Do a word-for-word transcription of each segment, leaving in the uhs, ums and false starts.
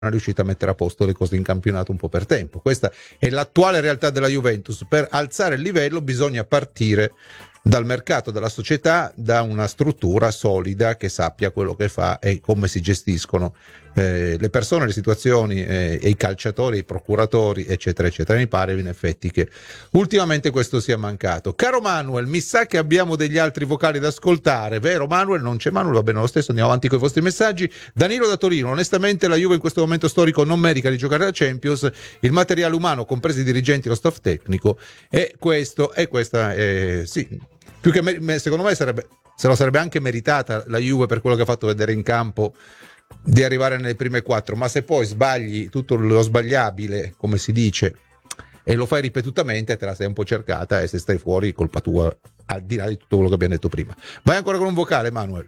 è riuscita a mettere a posto le cose in campionato un po' per tempo. Questa è l'attuale realtà della Juventus. Per alzare il livello bisogna partire dal mercato, dalla società, da una struttura solida che sappia quello che fa e come si gestiscono eh, le persone, le situazioni eh, e i calciatori, i procuratori, eccetera eccetera. Mi pare in effetti che ultimamente questo sia mancato. Caro Manuel, mi sa che abbiamo degli altri vocali da ascoltare, vero Manuel? Non c'è Manuel, va bene lo stesso, andiamo avanti con i vostri messaggi. Danilo da Torino: onestamente la Juve in questo momento storico non merita di giocare la Champions, il materiale umano, compresi i dirigenti e lo staff tecnico, e questo e questa è, sì, più che me, secondo me sarebbe, se lo sarebbe anche meritata la Juve per quello che ha fatto vedere in campo, di arrivare nelle prime quattro, ma se poi sbagli tutto lo sbagliabile, come si dice, e lo fai ripetutamente, te la sei un po' cercata, e se stai fuori colpa tua, al di là di tutto quello che abbiamo detto prima. Vai ancora con un vocale, Manuel.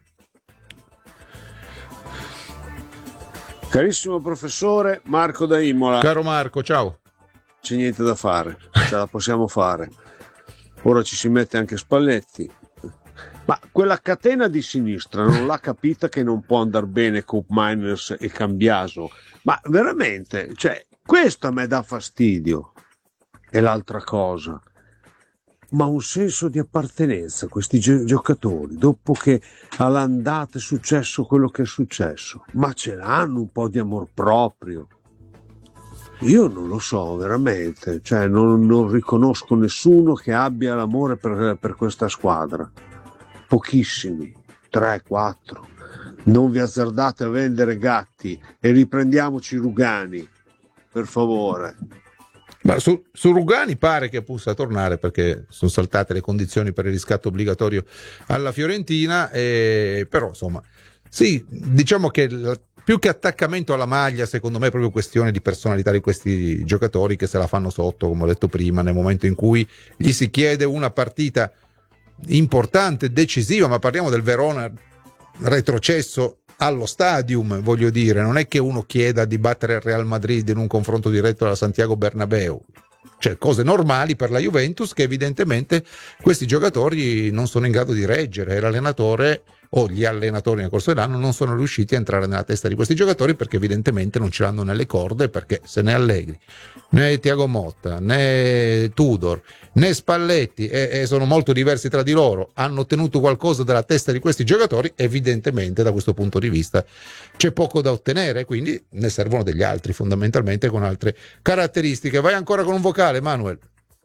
Carissimo professore, Marco da Imola. Caro Marco, ciao. C'è niente da fare, ce la possiamo fare. Ora ci si mette anche Spalletti. Ma quella catena di sinistra non l'ha capita che non può andare bene con Miners e Cambiaso. Ma veramente, cioè, questo a me dà fastidio. E l'altra cosa, ma un senso di appartenenza questi gi- giocatori, dopo che all'andata è successo quello che è successo, ma ce l'hanno un po' di amor proprio? Io non lo so veramente, cioè non, non riconosco nessuno che abbia l'amore per, per questa squadra. Pochissimi, tre, quattro. Non vi azzardate a vendere Gatti e riprendiamoci Rugani, per favore. Ma su, su Rugani pare che possa tornare, perché sono saltate le condizioni per il riscatto obbligatorio alla Fiorentina, e, però insomma sì, diciamo che la, più che attaccamento alla maglia, secondo me è proprio questione di personalità di questi giocatori che se la fanno sotto, come ho detto prima, nel momento in cui gli si chiede una partita importante, decisiva, ma parliamo del Verona retrocesso allo Stadium, voglio dire, non è che uno chieda di battere il Real Madrid in un confronto diretto alla Santiago Bernabéu, cioè cose normali per la Juventus che evidentemente questi giocatori non sono in grado di reggere, e l'allenatore o gli allenatori nel corso dell'anno non sono riusciti a entrare nella testa di questi giocatori, perché evidentemente non ce l'hanno nelle corde, perché se né Allegri, né Thiago Motta, né Tudor, né Spalletti, e, e sono molto diversi tra di loro, hanno ottenuto qualcosa dalla testa di questi giocatori, evidentemente da questo punto di vista c'è poco da ottenere, quindi ne servono degli altri, fondamentalmente con altre caratteristiche. Vai ancora con un vocale, Manuel.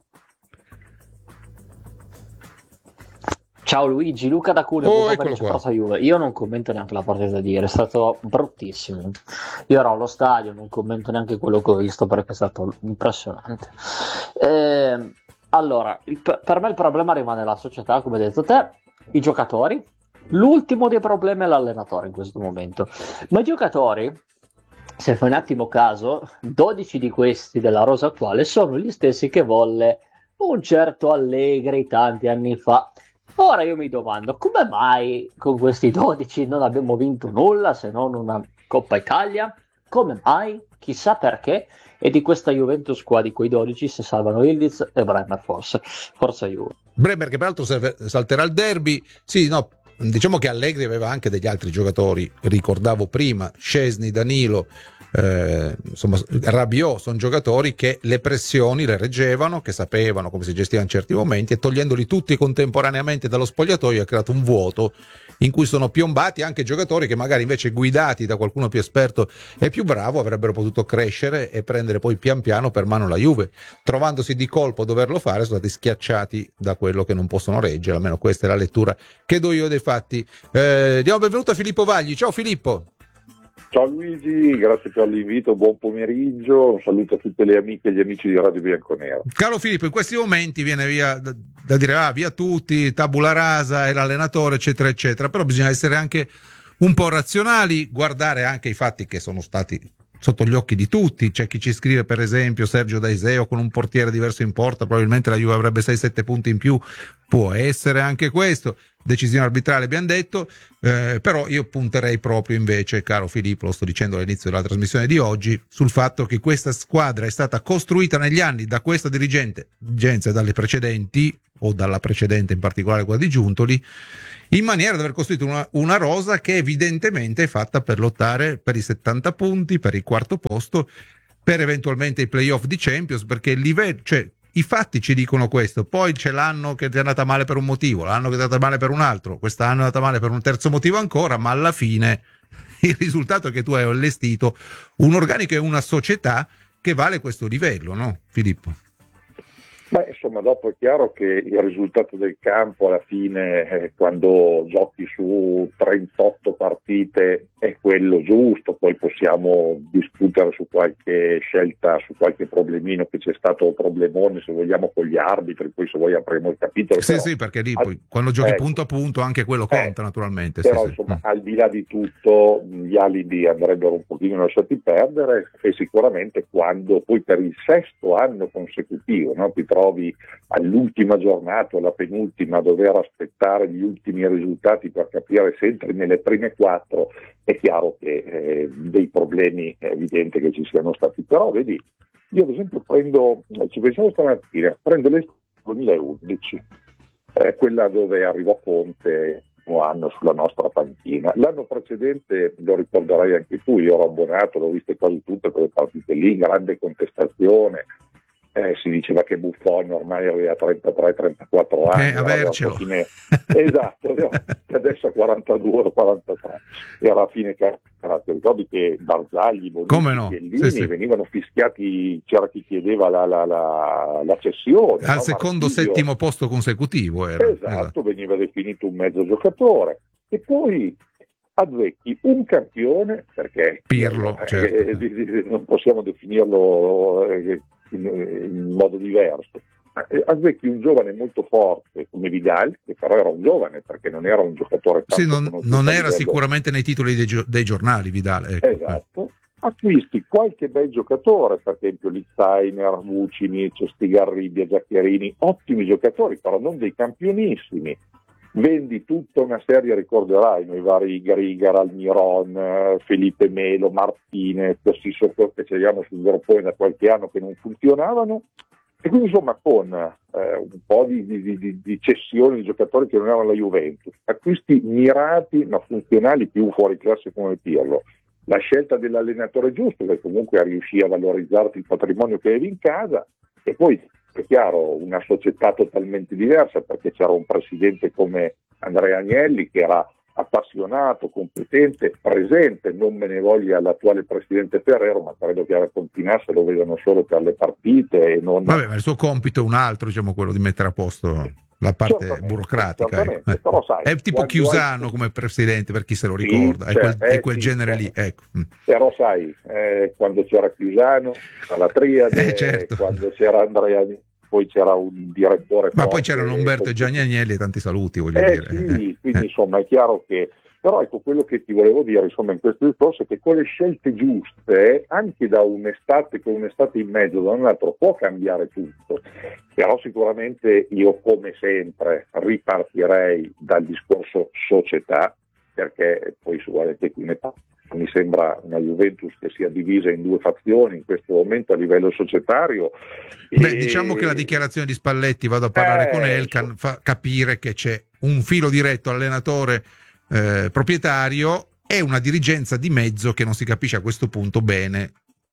Ciao Luigi, Luca da Cuneo. Oh, eccolo qua. Juve. Io non commento neanche la partita di ieri, è stato bruttissimo. Io ero allo stadio, non commento neanche quello che ho visto perché è stato impressionante. Eh, allora, il, per me il problema rimane la società, come hai detto te, i giocatori. L'ultimo dei problemi è l'allenatore in questo momento. Ma i giocatori, se fai un attimo caso, dodici di questi della rosa attuale sono gli stessi che volle un certo Allegri tanti anni fa. Ora io mi domando, come mai con questi dodici non abbiamo vinto nulla se non una Coppa Italia? Come mai? Chissà perché. E di questa Juventus qua, di quei dodici, si salvano Ildiz e Bremer forse. Forza Juve. Bremer che peraltro salterà il derby. Sì, no, diciamo che Allegri aveva anche degli altri giocatori, ricordavo prima, Szczesny, Danilo, eh, insomma Rabiot, sono giocatori che le pressioni le reggevano, che sapevano come si gestivano in certi momenti, e togliendoli tutti contemporaneamente dallo spogliatoio ha creato un vuoto in cui sono piombati anche giocatori che magari invece guidati da qualcuno più esperto e più bravo avrebbero potuto crescere e prendere poi pian piano per mano la Juve. Trovandosi di colpo a doverlo fare, sono stati schiacciati da quello che non possono reggere, almeno questa è la lettura che do io dei fatti. Eh, diamo benvenuto a Filippo Vagli. Ciao Filippo. Ciao Luigi, grazie per l'invito, buon pomeriggio, un saluto a tutte le amiche e gli amici di Radio Bianconero. Caro Filippo, in questi momenti viene via da, da dire ah, via tutti, tabula rasa, è l'allenatore, eccetera, eccetera, però bisogna essere anche un po' razionali, guardare anche i fatti che sono stati sotto gli occhi di tutti. C'è chi ci scrive, per esempio, Sergio Daiseo con un portiere diverso in porta, probabilmente la Juve avrebbe sei sette punti in più, può essere anche questo, decisione arbitrale abbiamo detto, eh, però io punterei proprio invece, caro Filippo, lo sto dicendo all'inizio della trasmissione di oggi, sul fatto che questa squadra è stata costruita negli anni da questa dirigente, dirigenza e dalle precedenti, o dalla precedente, in particolare quella di Giuntoli, in maniera da aver costruito una, una rosa che evidentemente è fatta per lottare per i settanta punti, per il quarto posto, per eventualmente i playoff di Champions, perché il livello, cioè i fatti ci dicono questo. Poi c'è l'anno che è andata male per un motivo, l'anno che è andata male per un altro, quest'anno è andata male per un terzo motivo ancora, ma alla fine il risultato è che tu hai allestito un organico e una società che vale questo livello, no, Filippo? Beh, insomma, dopo è chiaro che il risultato del campo alla fine, eh, quando giochi su trentotto partite, è quello giusto. Poi possiamo discutere su qualche scelta, su qualche problemino che c'è stato, problemone se vogliamo con gli arbitri, poi se vuoi apriamo il capitolo. Sì, però, sì, perché lì al, poi, quando giochi eh, punto a punto anche quello conta, eh, naturalmente. Però sì, insomma, sì. al di là di tutto, gli alibi andrebbero un pochino lasciati perdere, e sicuramente quando poi per il sesto anno consecutivo, no, ti trovi all'ultima giornata o alla penultima a dover aspettare gli ultimi risultati per capire se entri nelle prime quattro, è chiaro che eh, dei problemi è evidente che ci siano stati. Però vedi, io ad esempio prendo, ci pensavo stamattina, prendo l'estate duemilaundici, eh, quella dove arrivò Conte un anno sulla nostra panchina. L'anno precedente, lo ricorderai anche tu, io ero abbonato, l'ho viste quasi tutte quelle partite lì, grande contestazione. Eh, si diceva che Buffon ormai aveva trentatré trentaquattro anni, Eh, avercelo. Fine... esatto, adesso ha quarantadue o quarantatré, era alla fine carattere. Ricordi che Barzagli, Come no? Bellini Sì, sì. venivano fischiati, c'era chi chiedeva la, la, la, la cessione al no? secondo Marsilio, settimo posto consecutivo era. esatto, esatto, veniva definito un mezzo giocatore. E poi azzecchi un campione, perché Pirlo, eh, certo. eh, non possiamo definirlo eh, in, in modo diverso. Azzecchi un giovane molto forte come Vidal, che però era un giovane perché non era un giocatore tanto Sì, non, conosciuto non a era livello... sicuramente nei titoli dei, gio- dei giornali Vidal, ecco. Esatto. Acquisti qualche bel giocatore, per esempio Litzsteiner, Vucinic, Stigarribia, Giaccherini, ottimi giocatori, però non dei campionissimi. Vendi tutta una serie, ricorderai, noi vari Grigara, Almiron, Felipe Melo, Martinez, Sissoko, che c'eriamo sul groppone da qualche anno che non funzionavano, e quindi insomma con eh, un po' di, di, di, di cessioni di giocatori che non erano la Juventus, acquisti mirati ma funzionali, più fuori classe come Pirlo, la scelta dell'allenatore giusto che comunque riuscì a valorizzarti il patrimonio che avevi in casa, e poi è chiaro una società totalmente diversa perché c'era un presidente come Andrea Agnelli che era appassionato, competente, presente, non me ne voglia l'attuale presidente Ferrero, ma credo che a Continasse lo vedano solo per le partite e non... Vabbè, ma il suo compito è un altro, diciamo quello di mettere a posto la parte certamente, burocratica. certamente, Ecco. però sai, è tipo Chiusano hai... come presidente, per chi se lo sì, ricorda, è quel, cioè, è quel sì, genere cioè, lì. Ecco. Però sai, eh, quando c'era Chiusano, la Triade, eh, certo. quando c'era Andrea, poi c'era un direttore ma forte, poi c'erano Umberto e Gianni Agnelli e tanti saluti, voglio eh, dire. sì, Eh. quindi Eh. insomma è chiaro che, però ecco quello che ti volevo dire insomma in questo discorso è che con le scelte giuste, anche da un'estate, con un'estate in mezzo da un altro, può cambiare tutto. Però sicuramente io come sempre ripartirei dal discorso società, perché poi se volete qui ne mi sembra una Juventus che sia divisa in due fazioni in questo momento a livello societario. Beh, e... diciamo che la dichiarazione di Spalletti, vado a parlare eh, con Elkan, fa capire che c'è un filo diretto allenatore eh, proprietario e una dirigenza di mezzo che non si capisce a questo punto bene,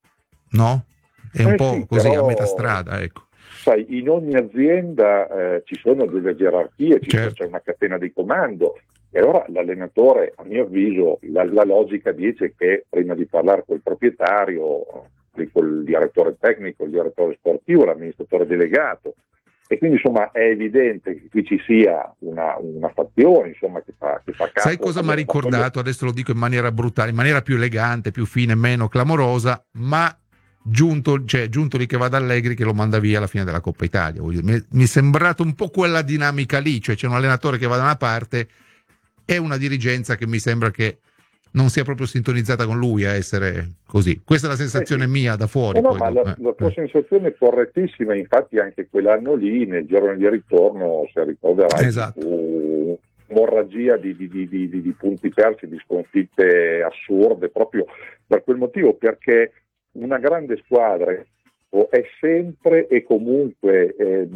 no? È un eh po' sì, così, però... a metà strada, ecco. Sai, in ogni azienda eh, ci sono delle gerarchie, ci Certo. sono, c'è una catena di comando, e allora l'allenatore, a mio avviso, la, la logica dice che prima di parlare col proprietario, col direttore tecnico, il direttore sportivo, l'amministratore delegato, e quindi insomma è evidente che qui ci sia una, una fazione insomma, che fa, che fa capo. Sai cosa mi ha ricordato? Adesso lo dico in maniera brutale, in maniera più elegante, più fine, meno clamorosa, ma giunto, cioè, giunto lì che va da Allegri che lo manda via alla fine della Coppa Italia. Mi, mi è sembrato un po' quella dinamica lì, cioè c'è un allenatore che va da una parte e una dirigenza che mi sembra che non sia proprio sintonizzata con lui a essere così. Questa è la sensazione eh sì. mia da fuori. Eh no, poi, ma no, la, eh, la tua eh. sensazione è correttissima, infatti anche quell'anno lì, nel giorno di ritorno, se ricorderai, esatto. fu un'emorragia di, di, di, di, di punti persi, di sconfitte assurde, proprio per quel motivo, perché una grande squadra è sempre e comunque eh,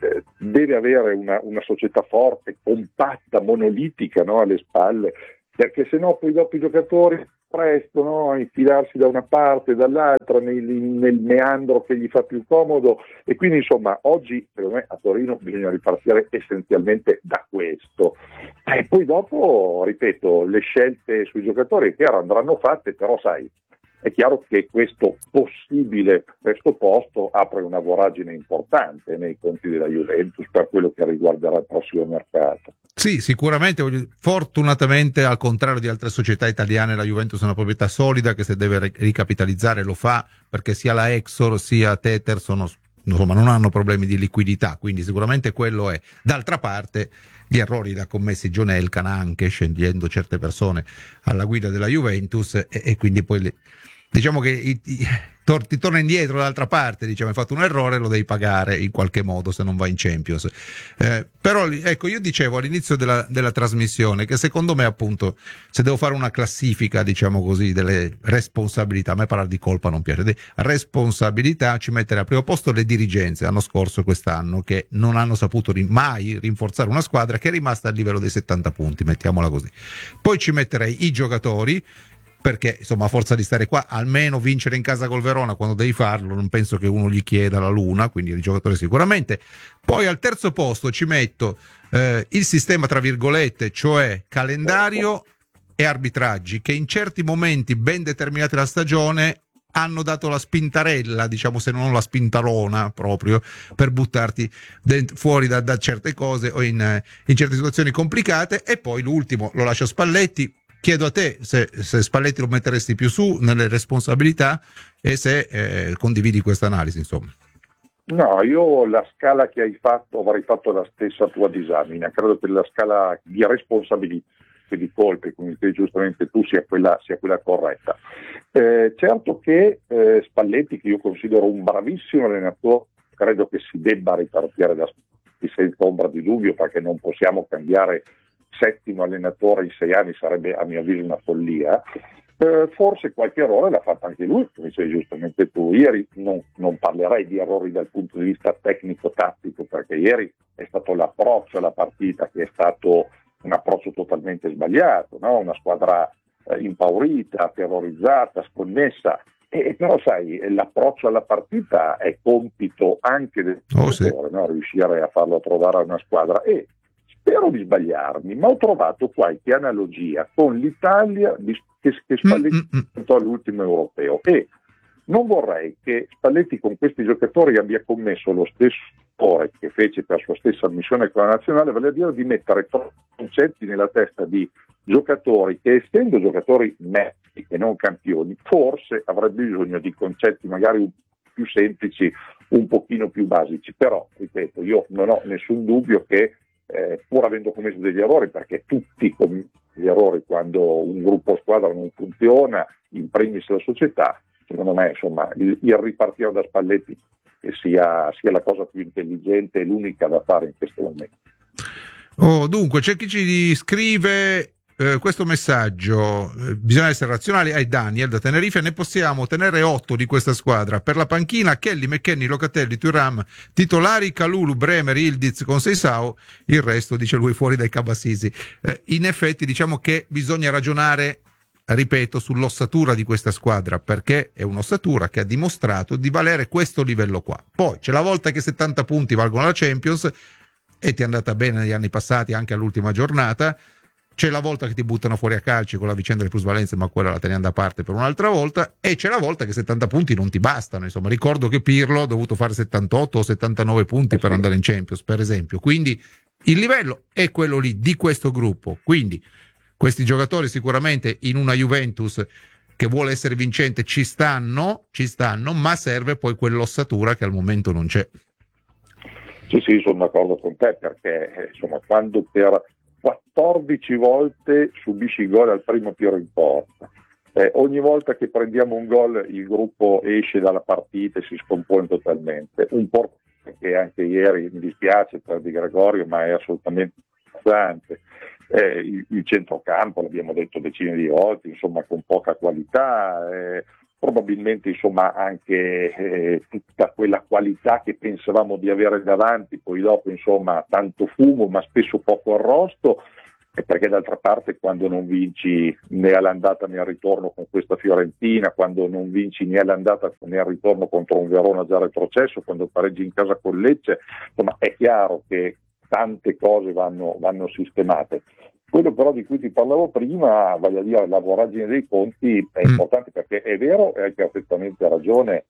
deve avere una, una società forte, compatta, monolitica, no, alle spalle, perché sennò poi dopo i giocatori presto, a infilarsi da una parte e dall'altra nel, nel meandro che gli fa più comodo, e quindi insomma oggi secondo me a Torino bisogna ripartire essenzialmente da questo, e poi dopo, ripeto, le scelte sui giocatori chiaro andranno fatte, però sai, è chiaro che questo possibile questo posto apre una voragine importante nei conti della Juventus per quello che riguarderà il prossimo mercato. Sì, sicuramente, fortunatamente al contrario di altre società italiane la Juventus è una proprietà solida che se deve ricapitalizzare lo fa, perché sia la Exor sia Tether sono, insomma, non hanno problemi di liquidità, quindi sicuramente quello è. D'altra parte gli errori li ha commessi John Elkann anche scegliendo certe persone alla guida della Juventus, e, e quindi poi le, diciamo che i, i, tor- ti torna indietro dall'altra parte, diciamo hai fatto un errore, lo devi pagare in qualche modo se non vai in Champions. Eh, però ecco, io dicevo all'inizio della, della trasmissione che secondo me, appunto, se devo fare una classifica, diciamo così, delle responsabilità, a me parlare di colpa non piace, di responsabilità, ci mettere al primo posto le dirigenze l'anno scorso e quest'anno, che non hanno saputo ri- mai rinforzare una squadra che è rimasta al livello dei settanta punti, mettiamola così. Poi ci metterei i giocatori, perché insomma a forza di stare qua almeno vincere in casa col Verona quando devi farlo non penso che uno gli chieda la luna, quindi il giocatore sicuramente. Poi al terzo posto ci metto eh, il sistema tra virgolette, cioè calendario e arbitraggi, che in certi momenti ben determinati della stagione hanno dato la spintarella, diciamo, se non la spintalona proprio, per buttarti dent- fuori da, da certe cose o in, in certe situazioni complicate. E poi l'ultimo lo lascio a Spalletti. Chiedo a te se, se Spalletti lo metteresti più su nelle responsabilità e se eh, condividi questa analisi, insomma. No, io la scala che hai fatto avrei fatto la stessa tua disamina, credo che la scala di responsabilità e di colpe, come dicevi giustamente tu, sia quella, sia quella corretta. Eh, certo che eh, Spalletti, che io considero un bravissimo allenatore, credo che si debba ripartire da Spalletti senza ombra di dubbio, perché non possiamo cambiare settimo allenatore in sei anni, sarebbe a mio avviso una follia. Eh, forse qualche errore l'ha fatto anche lui, come dicevi giustamente tu. Ieri non, non parlerei di errori dal punto di vista tecnico-tattico, perché ieri è stato l'approccio alla partita che è stato un approccio totalmente sbagliato, no? Una squadra eh, impaurita, terrorizzata, sconnessa. E però sai, l'approccio alla partita è compito anche del giocatore, oh, sì. no? Riuscire a farlo trovare a una squadra. E spero di sbagliarmi, ma ho trovato qualche analogia con l'Italia di, che, che Spalletti portò all'ultimo europeo, e non vorrei che Spalletti con questi giocatori abbia commesso lo stesso errore che fece per sua stessa missione con la nazionale, vale a dire di mettere troppi concetti nella testa di giocatori che, essendo giocatori messi e non campioni, forse avrebbe bisogno di concetti magari più semplici, un pochino più basici. Però, ripeto, io non ho nessun dubbio che Eh, pur avendo commesso degli errori, perché tutti commettono degli errori quando un gruppo squadra non funziona, in primis la società, secondo me insomma il, il ripartire da Spalletti che sia, sia la cosa più intelligente e l'unica da fare in questo momento. Oh, dunque c'è chi ci scrive eh, questo messaggio: eh, bisogna essere razionali. Ai Daniel da Tenerife: ne possiamo tenere otto di questa squadra. Per la panchina Kelly, McKenny, Locatelli, Thuram titolari, Kalulu, Bremer, Ildiz con Seisao, il resto, dice lui, fuori dai Cabassisi. Eh, in effetti diciamo che bisogna ragionare, ripeto, sull'ossatura di questa squadra, perché è un'ossatura che ha dimostrato di valere questo livello qua. Poi c'è la volta che settanta punti valgono la Champions, e ti è andata bene negli anni passati anche all'ultima giornata. C'è la volta che ti buttano fuori a calci con la vicenda delle plusvalenze, ma quella la teniamo da parte per un'altra volta, e c'è la volta che settanta punti non ti bastano. Insomma, ricordo che Pirlo ha dovuto fare settantotto o settantanove punti per andare in Champions, per esempio. Quindi il livello è quello lì di questo gruppo. Quindi questi giocatori sicuramente in una Juventus che vuole essere vincente ci stanno, ci stanno, ma serve poi quell'ossatura che al momento non c'è. Sì, sì, sono d'accordo con te, perché insomma quando per quattordici volte subisci il gol al primo tiro in porta, eh, ogni volta che prendiamo un gol il gruppo esce dalla partita e si scompone totalmente. Un po' che anche ieri, mi dispiace per Di Gregorio, ma è assolutamente importante. Eh, il, il centrocampo, l'abbiamo detto decine di volte, insomma con poca qualità, eh, probabilmente insomma anche eh, tutta quella qualità che pensavamo di avere davanti, poi dopo insomma tanto fumo ma spesso poco arrosto, e perché d'altra parte quando non vinci né all'andata né al ritorno con questa Fiorentina, quando non vinci né all'andata né al ritorno contro un Verona già retrocesso, quando pareggi in casa con Lecce, insomma è chiaro che tante cose vanno, vanno sistemate. Quello però di cui ti parlavo prima, vale a dire la voragine dei conti, è importante, perché è vero e hai perfettamente ragione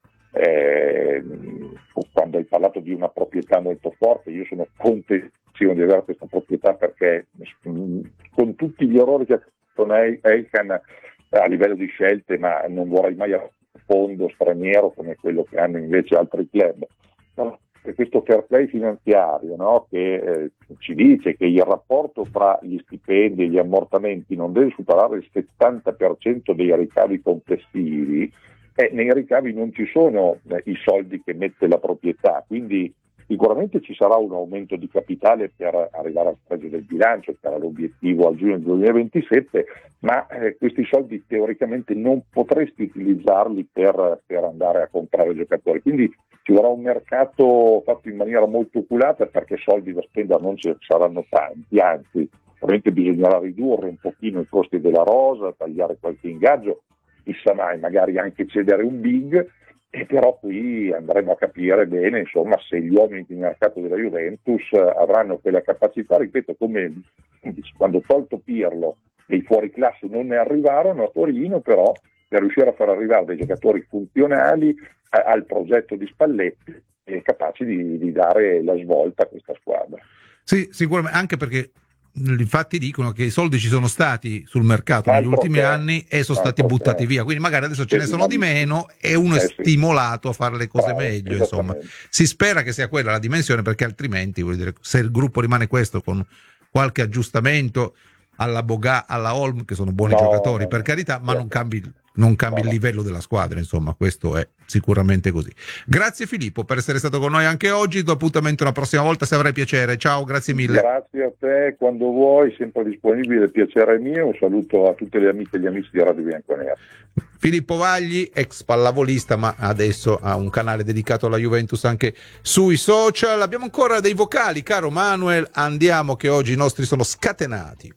eh, quando hai parlato di una proprietà molto forte. Io sono contentissimo di avere questa proprietà, perché mh, con tutti gli errori che ha fatto Eikan a livello di scelte, ma non vorrei mai avere un fondo straniero come quello che hanno invece altri club. No? Questo fair play finanziario, no? che eh, ci dice che il rapporto fra gli stipendi e gli ammortamenti non deve superare il settanta per cento dei ricavi complessivi, e nei ricavi non ci sono eh, i soldi che mette la proprietà, quindi sicuramente ci sarà un aumento di capitale per arrivare al pareggio del bilancio, che era l'obiettivo a giugno duemilaventisette, ma eh, questi soldi teoricamente non potresti utilizzarli per, per andare a comprare giocatori, quindi ci sarà un mercato fatto in maniera molto oculata, perché soldi da spendere non ci saranno tanti, anzi probabilmente bisognerà ridurre un pochino i costi della rosa, tagliare qualche ingaggio, chissà mai, magari anche cedere un big, e però qui andremo a capire bene insomma se gli uomini di mercato della Juventus avranno quella capacità, ripeto, come quando tolto Pirlo e i fuori classe non ne arrivarono a Torino, però per riuscire a far arrivare dei giocatori funzionali a, al progetto di Spalletti e capaci di, di dare la svolta a questa squadra. Sì, sicuramente, anche perché infatti dicono che i soldi ci sono stati sul mercato negli ultimi anni e sono stati buttati via, quindi magari adesso ce ne sono di meno e uno è stimolato a fare le cose meglio, insomma. Si spera che sia quella la dimensione, perché altrimenti, vuol dire, se il gruppo rimane questo con qualche aggiustamento alla Boga, alla Holm, che sono buoni no, giocatori no, per carità, ma non cambi, non cambi no, il livello della squadra, insomma, questo è sicuramente così. Grazie Filippo per essere stato con noi anche oggi, do appuntamento una prossima volta se avrai piacere. Ciao, grazie mille. Grazie a te, quando vuoi, sempre disponibile, il piacere è mio. Un saluto a tutte le amiche e gli amici di Radio Bianconera. Filippo Vagli, ex pallavolista, ma adesso ha un canale dedicato alla Juventus anche sui social. Abbiamo ancora dei vocali, caro Manuel, andiamo che oggi i nostri sono scatenati.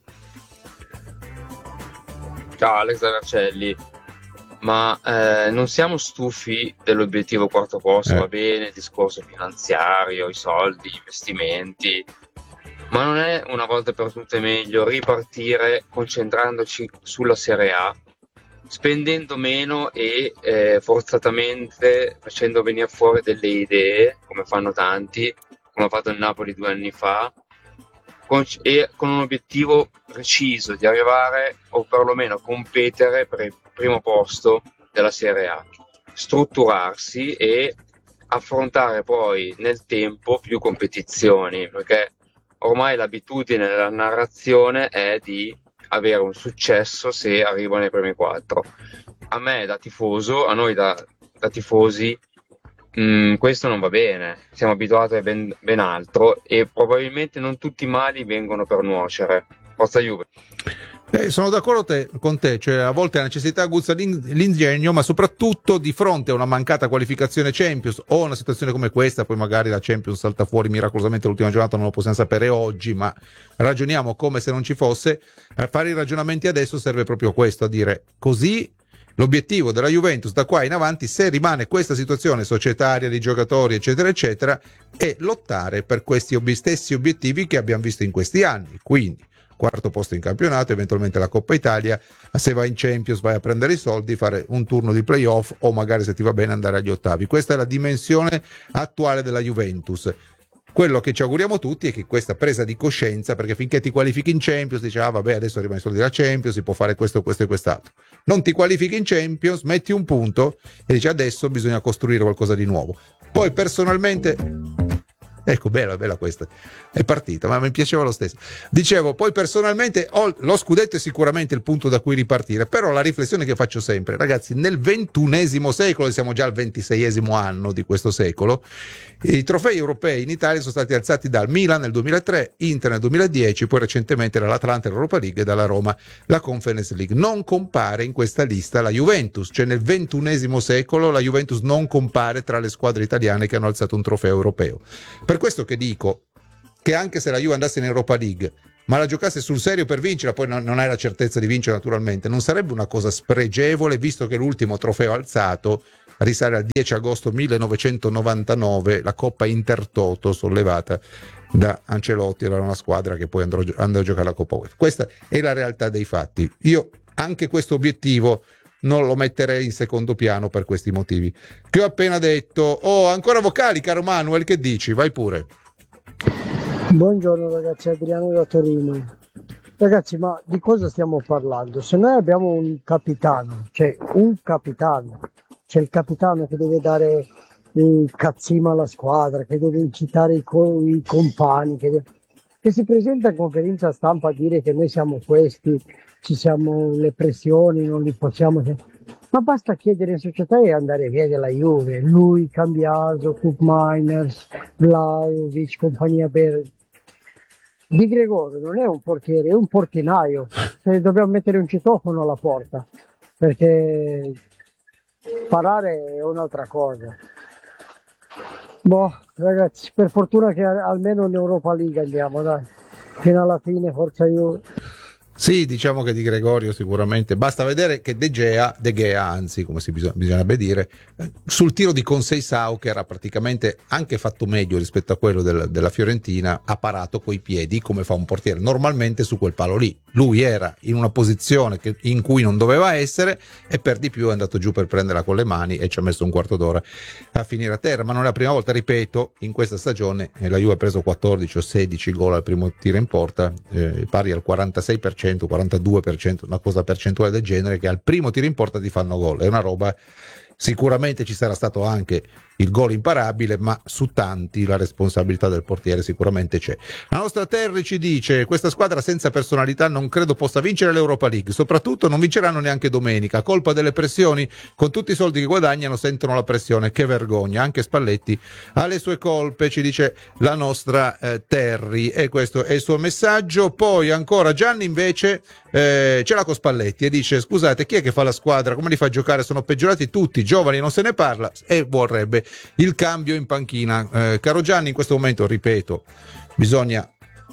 Ciao Alex Vercelli, ma eh, non siamo stufi dell'obiettivo quarto posto, eh. va bene il discorso finanziario, i soldi, gli investimenti, ma non è una volta per tutte meglio ripartire concentrandoci sulla Serie A, spendendo meno e eh, forzatamente facendo venire fuori delle idee, come fanno tanti, come ha fatto il Napoli due anni fa, e con un obiettivo preciso di arrivare o perlomeno competere per il primo posto della Serie A, strutturarsi e affrontare poi nel tempo più competizioni, perché ormai l'abitudine della narrazione è di avere un successo se arriva nei primi quattro. A me da tifoso, a noi da, da tifosi, Mm, questo non va bene, siamo abituati a ben, ben altro e probabilmente non tutti i mali vengono per nuocere. Forza Juve. Eh, sono d'accordo te, con te, cioè a volte la necessità aguzza l'ingegno, ma soprattutto di fronte a una mancata qualificazione Champions o una situazione come questa, poi magari la Champions salta fuori miracolosamente l'ultima giornata, non lo possiamo sapere oggi, ma ragioniamo come se non ci fosse. A fare i ragionamenti adesso serve proprio questo, a dire così. L'obiettivo della Juventus da qua in avanti, se rimane questa situazione societaria di giocatori eccetera eccetera, è lottare per questi ob- stessi obiettivi che abbiamo visto in questi anni, quindi quarto posto in campionato, eventualmente la Coppa Italia, se vai in Champions vai a prendere i soldi, fare un turno di playoff o magari se ti va bene andare agli ottavi. Questa è la dimensione attuale della Juventus. Quello che ci auguriamo tutti è che questa presa di coscienza, perché finché ti qualifichi in Champions dici ah vabbè adesso arrivano i soldi della Champions, si può fare questo, questo e quest'altro, non ti qualifichi in Champions, metti un punto e dici adesso bisogna costruire qualcosa di nuovo. Poi personalmente Ecco, bella, bella questa. È partita, ma mi piaceva lo stesso. Dicevo, poi personalmente ho, lo scudetto è sicuramente il punto da cui ripartire, però la riflessione che faccio sempre, ragazzi, nel ventunesimo secolo, siamo già al ventiseiesimo anno di questo secolo, i trofei europei in Italia sono stati alzati dal Milan nel duemilatré, Inter nel duemiladieci, poi recentemente dall'Atlanta l'Europa League e dalla Roma la Conference League. Non compare in questa lista la Juventus, cioè nel ventunesimo secolo la Juventus non compare tra le squadre italiane che hanno alzato un trofeo europeo. Per questo che dico che anche se la Juve andasse in Europa League ma la giocasse sul serio per vincere, poi non, non hai la certezza di vincere naturalmente, non sarebbe una cosa spregevole, visto che l'ultimo trofeo alzato risale al dieci agosto millenovecentonovantanove, la Coppa Intertoto sollevata da Ancelotti, era una squadra che poi andrà, andrà a giocare la Coppa UEFA. Questa è la realtà dei fatti. Io anche questo obiettivo non lo metterei in secondo piano per questi motivi che ho appena detto. Oh, ancora vocali, caro Manuel, che dici? Vai pure. Buongiorno ragazzi, Adriano da Torino. Ragazzi, ma di cosa stiamo parlando? Se noi abbiamo un capitano, cioè un capitano, c'è il capitano che deve dare il cazzima alla squadra, che deve incitare i, co- i compagni, che, deve... che si presenta in conferenza stampa a dire che noi siamo questi, ci siamo le pressioni, non li possiamo... Ma basta chiedere in società e andare via della Juve. Lui, Cambiaso, Koop Miners, Vlahovic, compagnia per... Di Gregorio non è un portiere, è un portinaio. Se dobbiamo mettere un citofono alla porta, perché parare è un'altra cosa. Boh, ragazzi, per fortuna che almeno in Europa League andiamo, dai. Fino alla fine, forza Juve. Sì, diciamo che Di Gregorio sicuramente, basta vedere che De Gea, De Gea anzi, come si bisog- bisognerebbe dire, sul tiro di Conceição, che era praticamente anche fatto meglio rispetto a quello del, della Fiorentina, ha parato coi piedi come fa un portiere normalmente su quel palo lì. Lui era in una posizione che, in cui non doveva essere, e per di più è andato giù per prenderla con le mani e ci ha messo un quarto d'ora a finire a terra. Ma non è la prima volta, ripeto, in questa stagione eh, la Juve ha preso quattordici o sedici gol al primo tiro in porta, eh, pari al quarantasei per cento, quarantadue per cento, una cosa percentuale del genere, che al primo tiro in porta ti fanno gol. È una roba, sicuramente ci sarà stato anche il gol imparabile, ma su tanti la responsabilità del portiere sicuramente c'è. La nostra Terry ci dice: questa squadra senza personalità non credo possa vincere l'Europa League, soprattutto non vinceranno neanche domenica, colpa delle pressioni, con tutti i soldi che guadagnano sentono la pressione, che vergogna, anche Spalletti ha le sue colpe, ci dice la nostra eh, Terry, e questo è il suo messaggio. Poi ancora Gianni invece eh, ce l'ha con Spalletti e dice: scusate, chi è che fa la squadra, come li fa giocare, sono peggiorati tutti, giovani non se ne parla, e vorrebbe il cambio in panchina. Eh, caro Gianni, in questo momento, ripeto, bisogna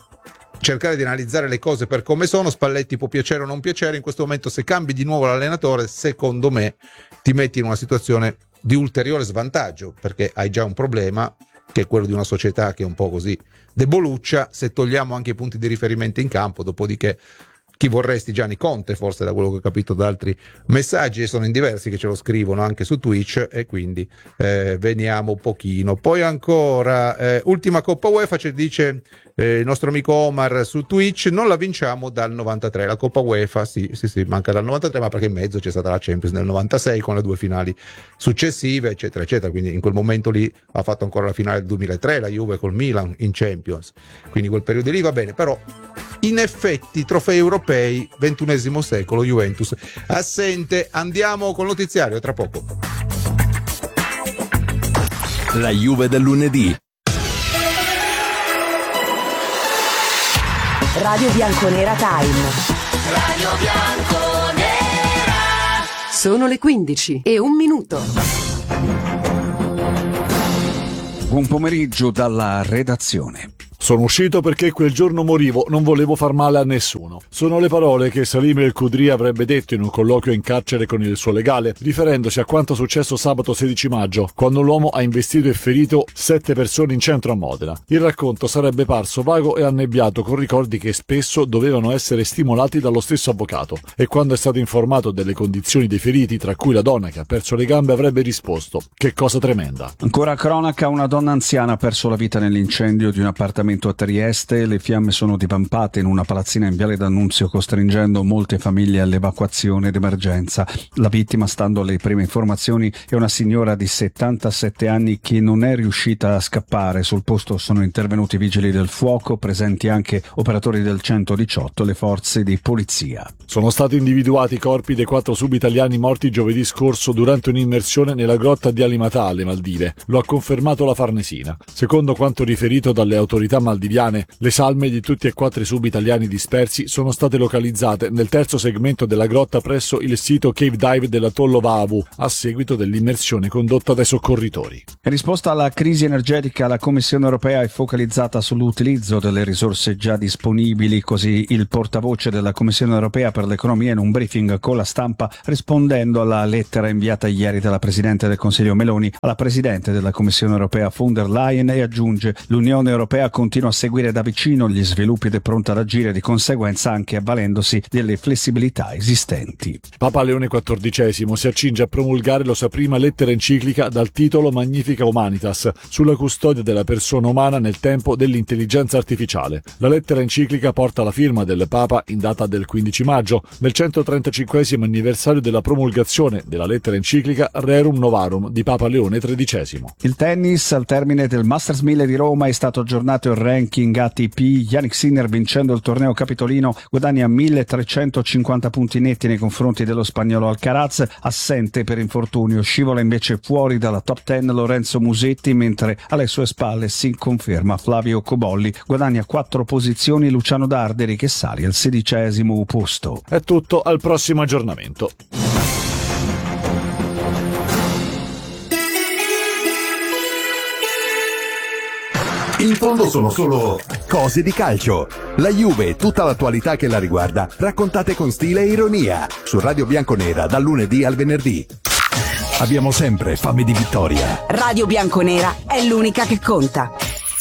cercare di analizzare le cose per come sono. Spalletti può piacere o non piacere, in questo momento se cambi di nuovo l'allenatore, secondo me ti metti in una situazione di ulteriore svantaggio, perché hai già un problema che è quello di una società che è un po' così deboluccia, se togliamo anche i punti di riferimento in campo. Dopodiché chi vorresti, Gianni? Conte, forse, da quello che ho capito da altri messaggi, e sono in diversi che ce lo scrivono anche su Twitch, e quindi eh, veniamo un pochino. Poi ancora eh, ultima Coppa UEFA, ci dice eh, il nostro amico Omar su Twitch: non la vinciamo dal novantatré, la Coppa UEFA sì, sì, sì, manca dal novantatré, ma perché in mezzo c'è stata la Champions nel novantasei con le due finali successive, eccetera eccetera, quindi in quel momento lì ha fatto ancora la finale del duemilatré la Juve col Milan in Champions, quindi quel periodo lì va bene. Però in effetti trofei europei, ventunesimo secolo, Juventus assente. Andiamo col notiziario tra poco. La Juve del lunedì. Radio Bianconera Time. Radio Bianconera. Sono le quindici e un minuto. Buon pomeriggio dalla redazione. Sono uscito perché quel giorno morivo, non volevo far male a nessuno. Sono le parole che Salim El Khudri avrebbe detto in un colloquio in carcere con il suo legale, riferendosi a quanto successo sabato sedici maggio, quando l'uomo ha investito e ferito sette persone in centro a Modena. Il racconto sarebbe parso vago e annebbiato, con ricordi che spesso dovevano essere stimolati dallo stesso avvocato, e quando è stato informato delle condizioni dei feriti, tra cui la donna che ha perso le gambe, avrebbe risposto: che cosa tremenda. Ancora cronaca, una donna anziana ha perso la vita nell'incendio di un appartamento bombardamento a Trieste, le fiamme sono divampate in una palazzina in Viale D'Annunzio, costringendo molte famiglie all'evacuazione d'emergenza. La vittima, stando alle prime informazioni, è una signora di settantasette anni che non è riuscita a scappare. Sul posto sono intervenuti i vigili del fuoco, presenti anche operatori del centodiciotto e le forze di polizia. Sono stati individuati i corpi dei quattro subitaliani morti giovedì scorso durante un'immersione nella grotta di Alimatà, alle Maldive. Lo ha confermato la Farnesina. Secondo quanto riferito dalle autorità maldiviane, le salme di tutti e quattro i subitaliani dispersi sono state localizzate nel terzo segmento della grotta presso il sito Cave Dive dell'atollo Vaavu, a seguito dell'immersione condotta dai soccorritori. In risposta alla crisi energetica, la Commissione europea è focalizzata sull'utilizzo delle risorse già disponibili, così il portavoce della Commissione europea per l'economia in un briefing con la stampa, rispondendo alla lettera inviata ieri dalla Presidente del Consiglio Meloni alla Presidente della Commissione europea von der Leyen, e aggiunge: l'Unione europea continua a seguire da vicino gli sviluppi ed è pronta ad agire di conseguenza anche avvalendosi delle flessibilità esistenti. Papa Leone quattordicesimo si accinge a promulgare la sua prima lettera enciclica dal titolo Magnifica Humanitas, sulla custodia della persona umana nel tempo dell'intelligenza artificiale. La lettera enciclica porta la firma del Papa in data del quindici maggio, nel centotrentacinquesimo anniversario della promulgazione della lettera enciclica Rerum Novarum di Papa Leone tredicesimo. Il tennis: al termine del Masters mille di Roma è stato aggiornato il ranking A T P. Jannik Sinner, vincendo il torneo capitolino, guadagna milletrecentocinquanta punti netti nei confronti dello spagnolo Alcaraz, assente per infortunio. Scivola invece fuori dalla top dieci Lorenzo Musetti, mentre alle sue spalle si conferma Flavio Cobolli. Guadagna quattro posizioni Luciano Darderi, che sale al sedicesimo posto. È tutto, al prossimo aggiornamento. In fondo sono solo cose di calcio. La Juve e tutta l'attualità che la riguarda, raccontate con stile e ironia, su Radio Bianconera dal lunedì al venerdì. Abbiamo sempre fame di vittoria. Radio Bianconera è l'unica che conta.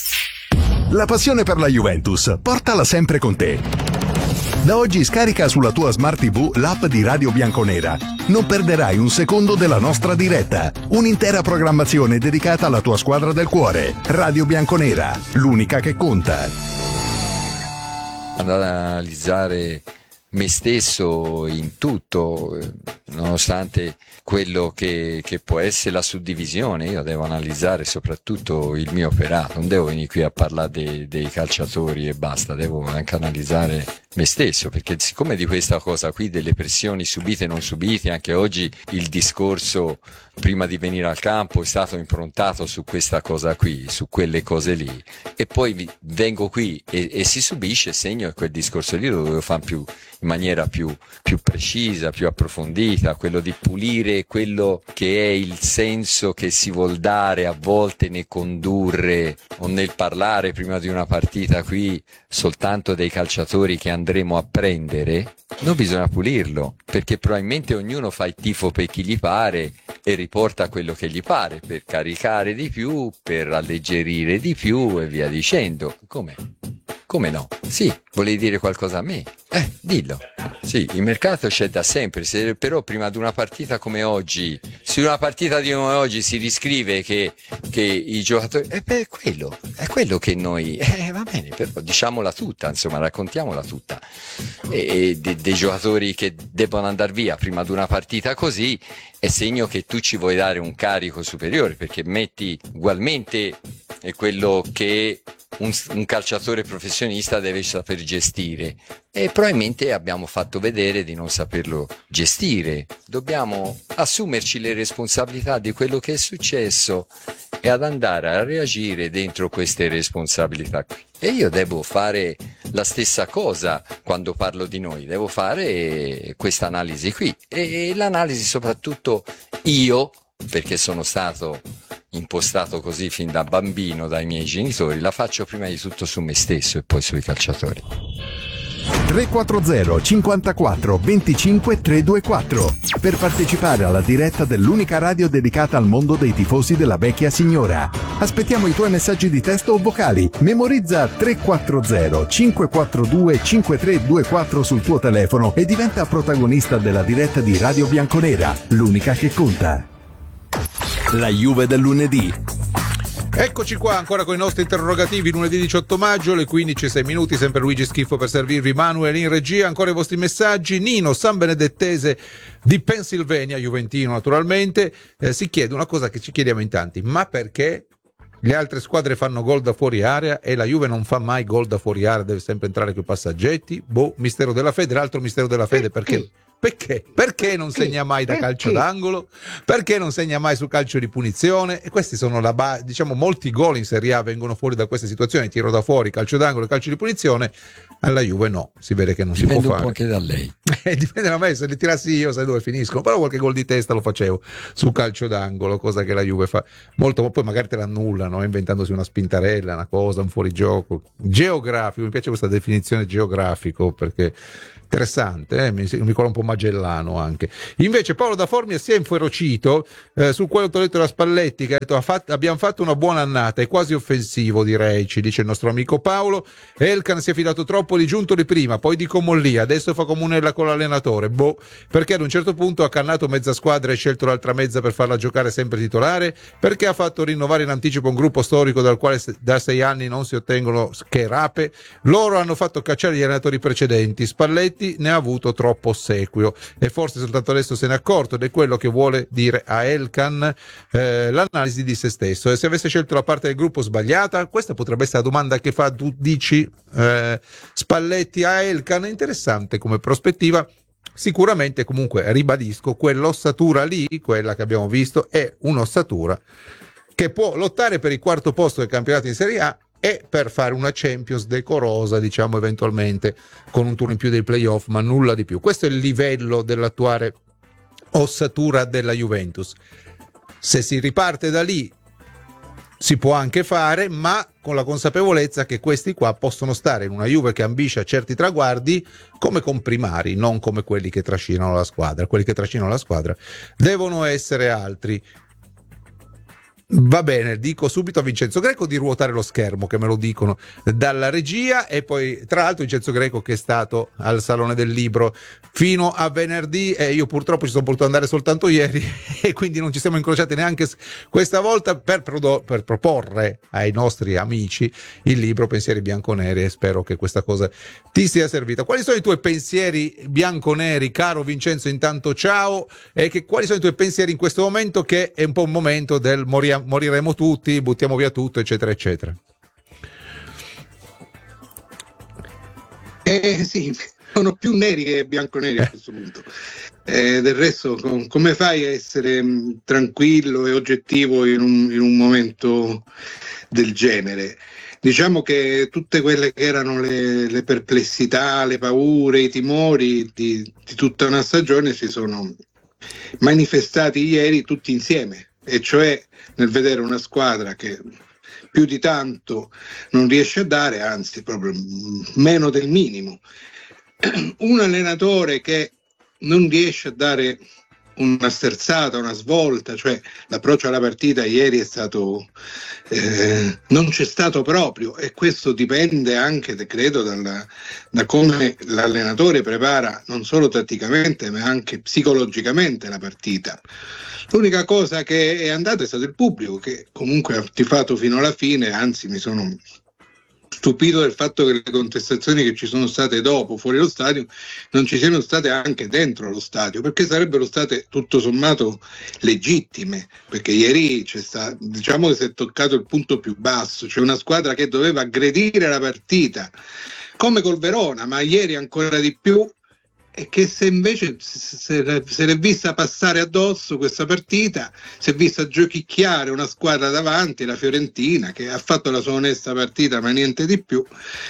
La passione per la Juventus, portala sempre con te. Da oggi scarica sulla tua Smart tivù l'app di Radio Bianconera. Non perderai un secondo della nostra diretta. Un'intera programmazione dedicata alla tua squadra del cuore. Radio Bianconera, l'unica che conta. Andare ad analizzare me stesso in tutto, nonostante quello che, che può essere la suddivisione. Io devo analizzare soprattutto il mio operato, non devo venire qui a parlare dei, dei calciatori e basta, devo anche analizzare me stesso, perché siccome di questa cosa qui, delle pressioni subite e non subite, anche oggi il discorso prima di venire al campo è stato improntato su questa cosa qui, su quelle cose lì, e poi vengo qui e, e si subisce, segno che quel discorso lì lo dovevo fare più, in maniera più, più precisa, più approfondita, quello di pulire quello che è il senso che si vuol dare a volte nel condurre o nel parlare prima di una partita qui soltanto dei calciatori che andremo a prendere. Non bisogna pulirlo, perché probabilmente ognuno fa il tifo per chi gli pare e riporta quello che gli pare, per caricare di più, per alleggerire di più e via dicendo. Come? Come no? Sì, volevi dire qualcosa a me? Eh, dillo. Sì, il mercato c'è da sempre, se però prima di una partita come oggi, su una partita di come oggi si riscrive che, che i giocatori, eh beh, è quello, è quello che noi, eh, va bene, però diciamola tutta, insomma, raccontiamola tutta. E, e de, dei giocatori che debbono andare via prima di una partita così è segno che tu ci vuoi dare un carico superiore, perché metti ugualmente quello che un, un calciatore professionista deve saper gestire, e probabilmente abbiamo fatto vedere di non saperlo gestire. Dobbiamo assumerci le responsabilità di quello che è successo e ad andare a reagire dentro queste responsabilità qui. E io devo fare la stessa cosa quando parlo di noi, devo fare questa analisi qui, e, e l'analisi soprattutto io, perché sono stato impostato così fin da bambino dai miei genitori, la faccio prima di tutto su me stesso e poi sui calciatori. tre quattro zero cinquantaquattro venticinque trecentoventiquattro per partecipare alla diretta dell'unica radio dedicata al mondo dei tifosi della vecchia signora. Aspettiamo i tuoi messaggi di testo o vocali. Memorizza tre quattro zero cinque quattro due cinque tre due quattro sul tuo telefono e diventa protagonista della diretta di Radio Bianconera, l'unica che conta. La Juve del lunedì. Eccoci qua ancora con i nostri interrogativi, lunedì diciotto maggio, le quindici e sei minuti, sempre Luigi Schiffo per servirvi, Manuel in regia, ancora i vostri messaggi. Nino San Benedettese di Pennsylvania, juventino naturalmente, eh, si chiede una cosa che ci chiediamo in tanti: ma perché le altre squadre fanno gol da fuori area e la Juve non fa mai gol da fuori area, deve sempre entrare con i passaggetti? Boh, mistero della fede. L'altro mistero della fede, perché? Perché? Perché non segna mai da calcio d'angolo? Perché non segna mai su calcio di punizione? E questi sono la base, diciamo, molti gol in Serie A vengono fuori da queste situazioni, tiro da fuori, calcio d'angolo e calcio di punizione. Alla Juve no, si vede che non dipende si può fare. Dipende un po' anche da lei. Eh, dipende da me, se li tirassi io sai dove finiscono, però qualche gol di testa lo facevo su calcio d'angolo, cosa che la Juve fa molto, poi magari te l'annullano inventandosi una spintarella, una cosa, un fuorigioco geografico. Mi piace questa definizione geografico perché interessante, eh? mi, mi cola un po' Magellano anche. Invece Paolo da Formia si è inferocito eh, su quello che ho detto da Spalletti, che ha detto ha fatto, abbiamo fatto una buona annata, è quasi offensivo direi, ci dice il nostro amico Paolo. Elkan si è fidato troppo di Giuntoli prima, poi di Comolli, adesso fa comunella con l'allenatore, boh, perché ad un certo punto ha cannato mezza squadra e scelto l'altra mezza per farla giocare sempre titolare, perché ha fatto rinnovare in anticipo un gruppo storico dal quale da sei anni non si ottengono che rape, loro hanno fatto cacciare gli allenatori precedenti, Spalletti ne ha avuto troppo ossequio e forse soltanto adesso se n'è accorto, ed è quello che vuole dire a Elkan eh, l'analisi di se stesso. E se avesse scelto la parte del gruppo sbagliata, questa potrebbe essere la domanda che fa, tu dici eh, Spalletti a Elkan. Interessante come prospettiva. Sicuramente, comunque ribadisco, quell'ossatura lì, quella che abbiamo visto, è un'ossatura che può lottare per il quarto posto del campionato in Serie A e per fare una Champions decorosa, diciamo, eventualmente con un turno in più dei playoff, ma nulla di più. Questo è il livello dell'attuale ossatura della Juventus. Se si riparte da lì si può anche fare, ma con la consapevolezza che questi qua possono stare in una Juve che ambisce a certi traguardi come comprimari, non come quelli che trascinano la squadra. Quelli che trascinano la squadra devono essere altri. Va bene, dico subito a Vincenzo Greco di ruotare lo schermo, che me lo dicono dalla regia, e poi tra l'altro Vincenzo Greco che è stato al Salone del Libro fino a venerdì e io purtroppo ci sono potuto andare soltanto ieri e quindi non ci siamo incrociati neanche questa volta per, prodo- per proporre ai nostri amici il libro Pensieri Bianconeri, e spero che questa cosa ti sia servita. Quali sono i tuoi pensieri bianconeri, caro Vincenzo? Intanto ciao, e che, quali sono i tuoi pensieri in questo momento, che è un po' un momento del moriamo moriremo tutti, buttiamo via tutto, eccetera eccetera. Eh sì, sono più neri che bianconeri a questo punto. Eh, del resto, com- come fai a essere mh, tranquillo e oggettivo in un, in un momento del genere? Diciamo che tutte quelle che erano le, le perplessità, le paure, i timori di, di tutta una stagione si sono manifestati ieri tutti insieme, e cioè nel vedere una squadra che più di tanto non riesce a dare, anzi proprio meno del minimo, un allenatore che non riesce a dare una sterzata, una svolta, cioè l'approccio alla partita ieri è stato eh, non c'è stato proprio, e questo dipende anche, credo, dalla, da come l'allenatore prepara non solo tatticamente ma anche psicologicamente la partita. L'unica cosa che è andata è stato il pubblico, che comunque ha tifato fino alla fine, anzi mi sono stupito del fatto che le contestazioni che ci sono state dopo fuori lo stadio non ci siano state anche dentro lo stadio, perché sarebbero state tutto sommato legittime, perché ieri c'è stato, diciamo che si è toccato il punto più basso, c'è una squadra che doveva aggredire la partita come col Verona, ma ieri ancora di più, e che se invece se l'è vista passare addosso questa partita, si è vista giochicchiare una squadra davanti, la Fiorentina, che ha fatto la sua onesta partita ma niente di più.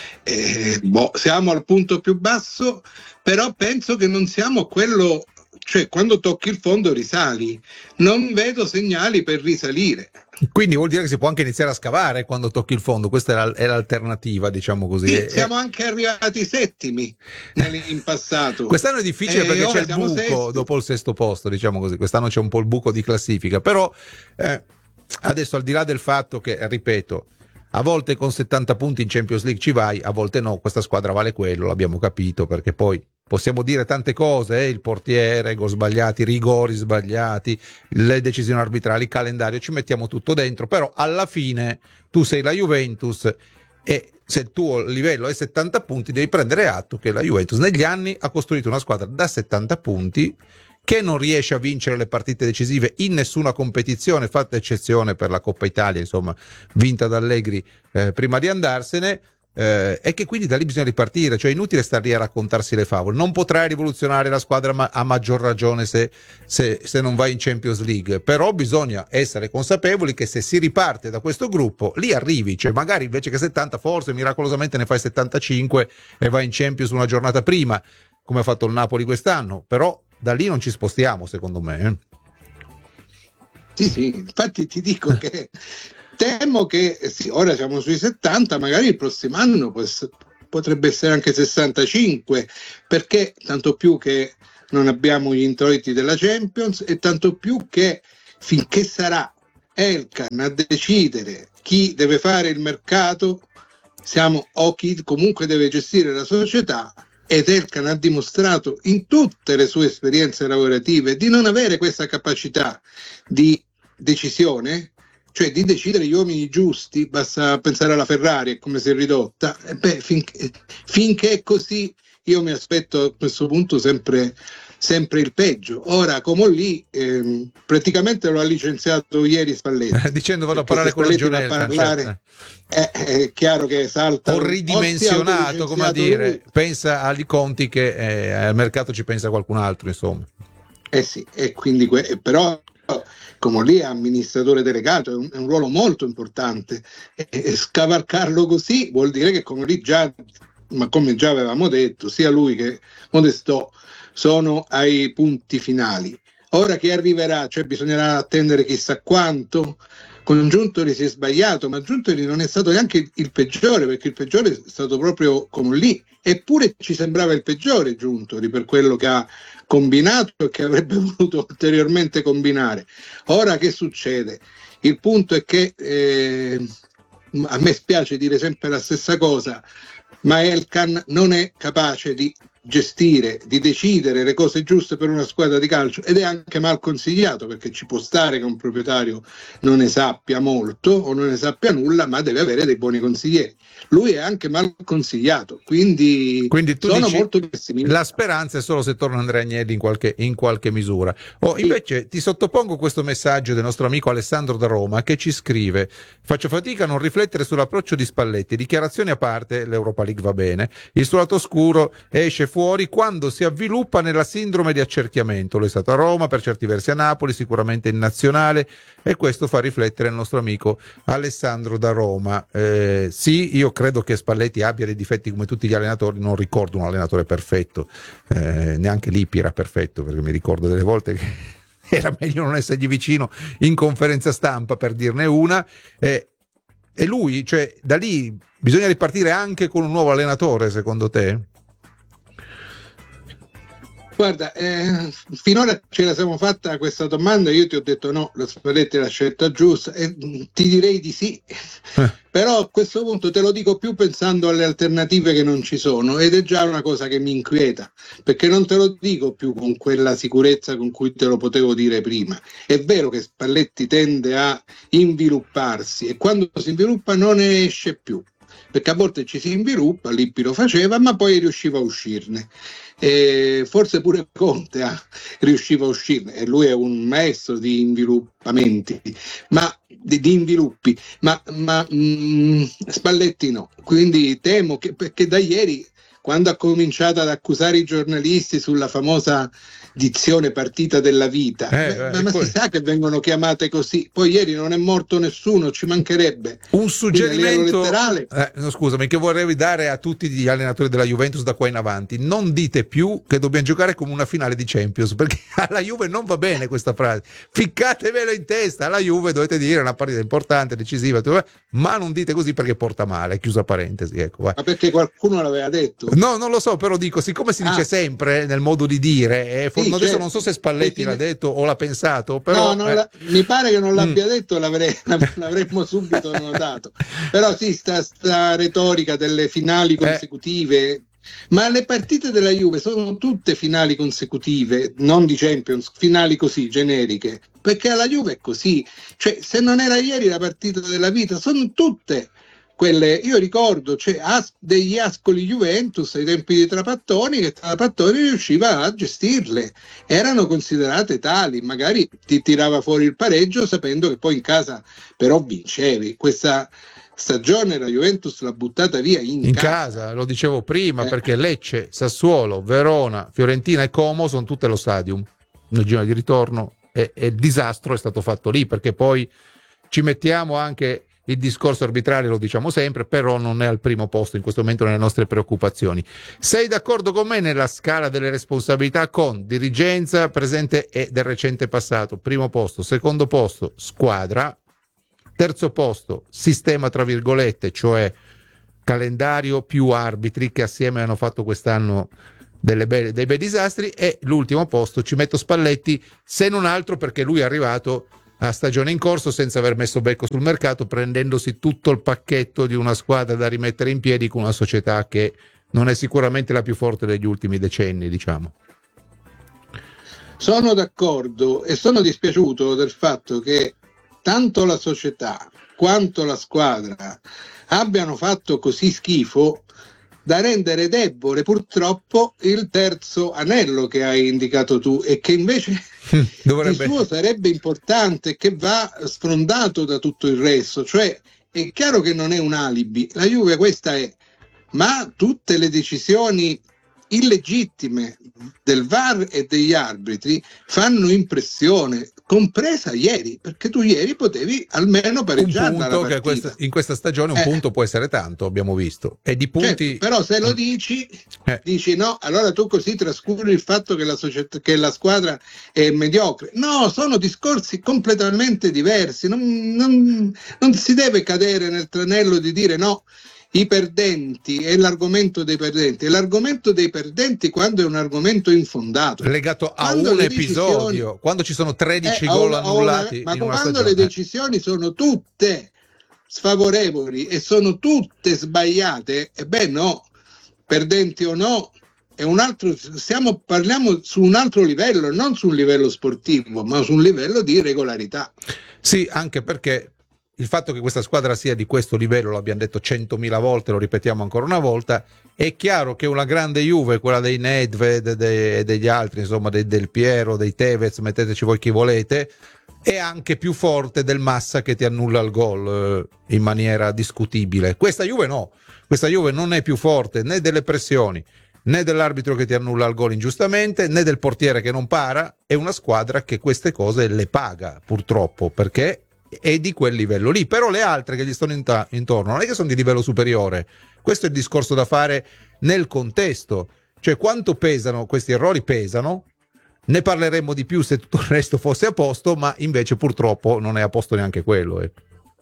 E, boh, siamo al punto più basso, però penso che non siamo a quello, cioè quando tocchi il fondo risali, non vedo segnali per risalire. Quindi vuol dire che si può anche iniziare a scavare quando tocchi il fondo, questa è, la, è l'alternativa, diciamo così. Sì, siamo anche arrivati settimi in passato. Quest'anno è difficile eh, perché c'è il buco sesti. dopo il sesto posto, diciamo così, quest'anno c'è un po' il buco di classifica, però eh, adesso al di là del fatto che, ripeto, a volte con settanta punti in Champions League ci vai, a volte no, questa squadra vale quello, l'abbiamo capito, perché poi possiamo dire tante cose, eh, il portiere, gol sbagliati, rigori sbagliati, le decisioni arbitrali, il calendario, ci mettiamo tutto dentro, però alla fine tu sei la Juventus e se il tuo livello è settanta punti devi prendere atto che la Juventus negli anni ha costruito una squadra da settanta punti che non riesce a vincere le partite decisive in nessuna competizione, fatta eccezione per la Coppa Italia, insomma, vinta da Allegri eh, prima di andarsene, eh, e che quindi da lì bisogna ripartire, cioè è inutile star lì a raccontarsi le favole. Non potrai rivoluzionare la squadra ma a maggior ragione se, se, se non vai in Champions League, però bisogna essere consapevoli che se si riparte da questo gruppo lì arrivi, cioè magari invece che settanta forse miracolosamente ne fai settantacinque e vai in Champions una giornata prima, come ha fatto il Napoli quest'anno, però da lì non ci spostiamo, secondo me. Eh. Sì, sì, infatti ti dico che temo che sì, ora siamo sui settanta, magari il prossimo anno pues, potrebbe essere anche sessantacinque, perché tanto più che non abbiamo gli introiti della Champions e tanto più che finché sarà Elkann a decidere chi deve fare il mercato, siamo o chi comunque deve gestire la società. Ed Elkann ha dimostrato in tutte le sue esperienze lavorative di non avere questa capacità di decisione, cioè di decidere gli uomini giusti. Basta pensare alla Ferrari e come si è ridotta. E beh, finché, finché è così io mi aspetto a questo punto sempre, sempre il peggio. Ora Comolli ehm, praticamente lo ha licenziato ieri Spalletti dicendo vado a parlare con la Gionella, certo. È, è chiaro che salta o ridimensionato, come a dire lui. Pensa agli conti che eh, al mercato ci pensa qualcun altro, insomma. Eh sì, e quindi que- però come lì è amministratore delegato, è un, è un ruolo molto importante e, e scavalcarlo così vuol dire che come lì già, ma come già avevamo detto, sia lui che Modestò sono ai punti finali. Ora che arriverà, cioè bisognerà attendere chissà quanto. Con Giuntoli si è sbagliato, ma Giuntoli non è stato neanche il peggiore, perché il peggiore è stato proprio come lì, eppure ci sembrava il peggiore Giuntoli per quello che ha combinato e che avrebbe voluto ulteriormente combinare. Ora che succede? Il punto è che eh, a me spiace dire sempre la stessa cosa, ma Elkann non è capace di gestire, di decidere le cose giuste per una squadra di calcio, ed è anche mal consigliato, perché ci può stare che un proprietario non ne sappia molto o non ne sappia nulla, ma deve avere dei buoni consiglieri. Lui è anche mal consigliato, quindi, quindi tu sono dici, molto pessimista. La speranza è solo se torna Andrea Agnelli in qualche, in qualche misura. Oh, sì. Invece ti sottopongo questo messaggio del nostro amico Alessandro da Roma, che ci scrive: faccio fatica a non riflettere sull'approccio di Spalletti, dichiarazioni a parte, l'Europa League va bene, il suo lato oscuro esce fuori quando si avviluppa nella sindrome di accerchiamento. Lui è stato a Roma, per certi versi a Napoli, sicuramente in nazionale, e questo fa riflettere il nostro amico Alessandro da Roma. Eh, sì, io credo che Spalletti abbia dei difetti come tutti gli allenatori, non ricordo un allenatore perfetto, eh, neanche Lippi era perfetto, perché mi ricordo delle volte che era meglio non essergli vicino in conferenza stampa, per dirne una, eh, e lui, cioè da lì bisogna ripartire anche con un nuovo allenatore, secondo te? Guarda, eh, finora ce la siamo fatta questa domanda, io ti ho detto no, la Spalletti è la scelta giusta, e ti direi di sì, eh. Però a questo punto te lo dico più pensando alle alternative che non ci sono, ed è già una cosa che mi inquieta, perché non te lo dico più con quella sicurezza con cui te lo potevo dire prima. È vero che Spalletti tende a invilupparsi e quando si inviluppa non ne esce più, perché a volte ci si inviluppa, Lippi lo faceva, ma poi riusciva a uscirne. E forse pure Conte ah, riusciva a uscirne, e lui è un maestro di inviluppamenti, ma di, di inviluppi, ma, ma mh, Spalletti no. Quindi temo che, perché da ieri, quando ha cominciato ad accusare i giornalisti sulla famosa dizione partita della vita, eh, ma, eh, ma poi... si sa che vengono chiamate così. Poi ieri non è morto nessuno, ci mancherebbe. Un suggerimento, letterale... eh, no, scusami, che vorrei dare a tutti gli allenatori della Juventus da qua in avanti: non dite più che dobbiamo giocare come una finale di Champions, perché alla Juve non va bene questa frase, ficcatevelo in testa, alla Juve dovete dire una partita importante, decisiva, ma non dite così perché porta male, chiusa parentesi, ecco, vai. Ma perché qualcuno l'aveva detto? No, non lo so, però dico, siccome si dice ah. sempre nel modo di dire, eh, sì, adesso certo. Non so se Spalletti l'ha detto o l'ha pensato, però no, eh. la, mi pare che non l'abbia mm. detto, l'avrei, l'avremmo subito notato. Però sì, sta, sta retorica delle finali consecutive, ma le partite della Juve sono tutte finali consecutive, non di Champions, finali così generiche, perché alla Juve è così, cioè se non era ieri la partita della vita, sono tutte quelle. Io ricordo cioè, as, degli Ascoli Juventus ai tempi di Trapattoni, che Trapattoni riusciva a gestirle, erano considerate tali, magari ti tirava fuori il pareggio sapendo che poi in casa però vincevi. Questa stagione la Juventus l'ha buttata via in, in casa. casa, lo dicevo prima, eh. perché Lecce, Sassuolo, Verona, Fiorentina e Como sono tutte allo Stadium nel giro di ritorno, e, e il disastro è stato fatto lì, perché poi ci mettiamo anche il discorso arbitrario, lo diciamo sempre, però non è al primo posto in questo momento nelle nostre preoccupazioni. Sei d'accordo con me nella scala delle responsabilità con dirigenza presente e del recente passato? Primo posto, secondo posto squadra, terzo posto sistema tra virgolette, cioè calendario più arbitri che assieme hanno fatto quest'anno delle be- dei bei disastri, e l'ultimo posto ci metto Spalletti, se non altro perché lui è arrivato a stagione in corso senza aver messo becco sul mercato, prendendosi tutto il pacchetto di una squadra da rimettere in piedi con una società che non è sicuramente la più forte degli ultimi decenni, diciamo. Sono d'accordo e sono dispiaciuto del fatto che tanto la società quanto la squadra abbiano fatto così schifo da rendere debole purtroppo il terzo anello che hai indicato tu, e che invece Dovrebbe... il suo sarebbe importante, che va sfrondato da tutto il resto. Cioè è chiaro che non è un alibi, la Juve questa è, ma tutte le decisioni illegittime del V A R e degli arbitri fanno impressione, compresa ieri, perché tu ieri potevi almeno pareggiare un punto che questa, in questa stagione un eh. punto può essere tanto, abbiamo visto, e di punti certo, però se lo dici eh. dici no, allora tu così trascuri il fatto che la società, che la squadra è mediocre. No, sono discorsi completamente diversi, non, non, non si deve cadere nel tranello di dire no, i perdenti, è l'argomento dei perdenti, è l'argomento dei perdenti quando è un argomento infondato, legato a quando un episodio, quando ci sono tredici eh, gol una, annullati ma in quando una stagione. Le decisioni sono tutte sfavorevoli e sono tutte sbagliate, e beh no, perdenti o no, è un altro, stiamo, parliamo su un altro livello, non su un livello sportivo, ma su un livello di regolarità. Sì, anche perché il fatto che questa squadra sia di questo livello, l'abbiamo detto centomila volte, lo ripetiamo ancora una volta, è chiaro che una grande Juve, quella dei Nedved e de, degli altri, insomma dei Del Piero, dei Tevez, metteteci voi chi volete, è anche più forte del Massa che ti annulla il gol eh, in maniera discutibile. Questa Juve no, questa Juve non è più forte né delle pressioni, né dell'arbitro che ti annulla il gol ingiustamente, né del portiere che non para. È una squadra che queste cose le paga, purtroppo, perché è di quel livello lì. Però le altre che gli stanno intorno non è che sono di livello superiore. Questo è il discorso da fare nel contesto, cioè quanto pesano questi errori. Pesano, ne parleremmo di più se tutto il resto fosse a posto, ma invece purtroppo non è a posto neanche quello eh.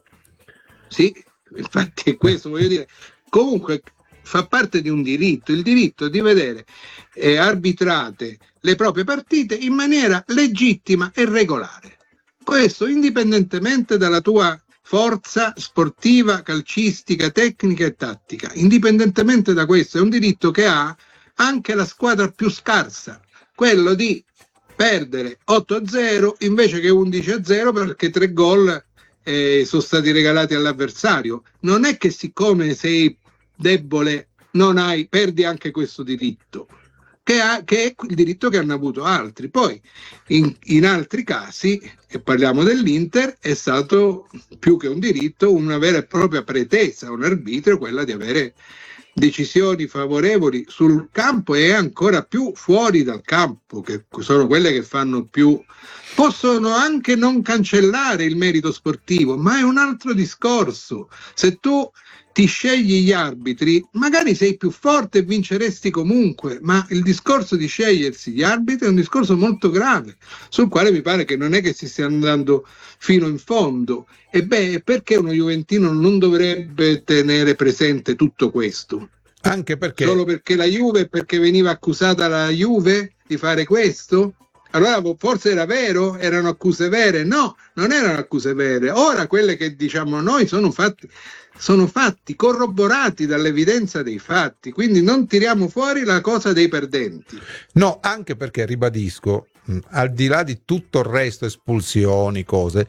Sì, infatti è questo, voglio dire, comunque fa parte di un diritto, il diritto di vedere eh, arbitrate le proprie partite in maniera legittima e regolare. Questo indipendentemente dalla tua forza sportiva, calcistica, tecnica e tattica. Indipendentemente da questo, è un diritto che ha anche la squadra più scarsa, quello di perdere otto a zero invece che undici a zero perché tre gol eh, sono stati regalati all'avversario. Non è che siccome sei debole non hai, perdi anche questo diritto, che, ha, che è il diritto che hanno avuto altri. Poi in, in altri casi, e parliamo dell'Inter, è stato più che un diritto, una vera e propria pretesa, un arbitro, quella di avere decisioni favorevoli sul campo e ancora più fuori dal campo, che sono quelle che fanno più, possono anche non cancellare il merito sportivo, ma è un altro discorso. Se tu ti scegli gli arbitri, magari sei più forte e vinceresti comunque, ma il discorso di scegliersi gli arbitri è un discorso molto grave, sul quale mi pare che non è che si stia andando fino in fondo. E beh, perché uno juventino non dovrebbe tenere presente tutto questo? Anche perché... Solo perché la Juve, perché veniva accusata la Juve di fare questo? Allora forse era vero? Erano accuse vere? No, non erano accuse vere. Ora quelle che diciamo noi sono fatti, sono fatti corroborati dall'evidenza dei fatti, quindi non tiriamo fuori la cosa dei perdenti. No, anche perché, ribadisco, mh, al di là di tutto il resto, espulsioni, cose,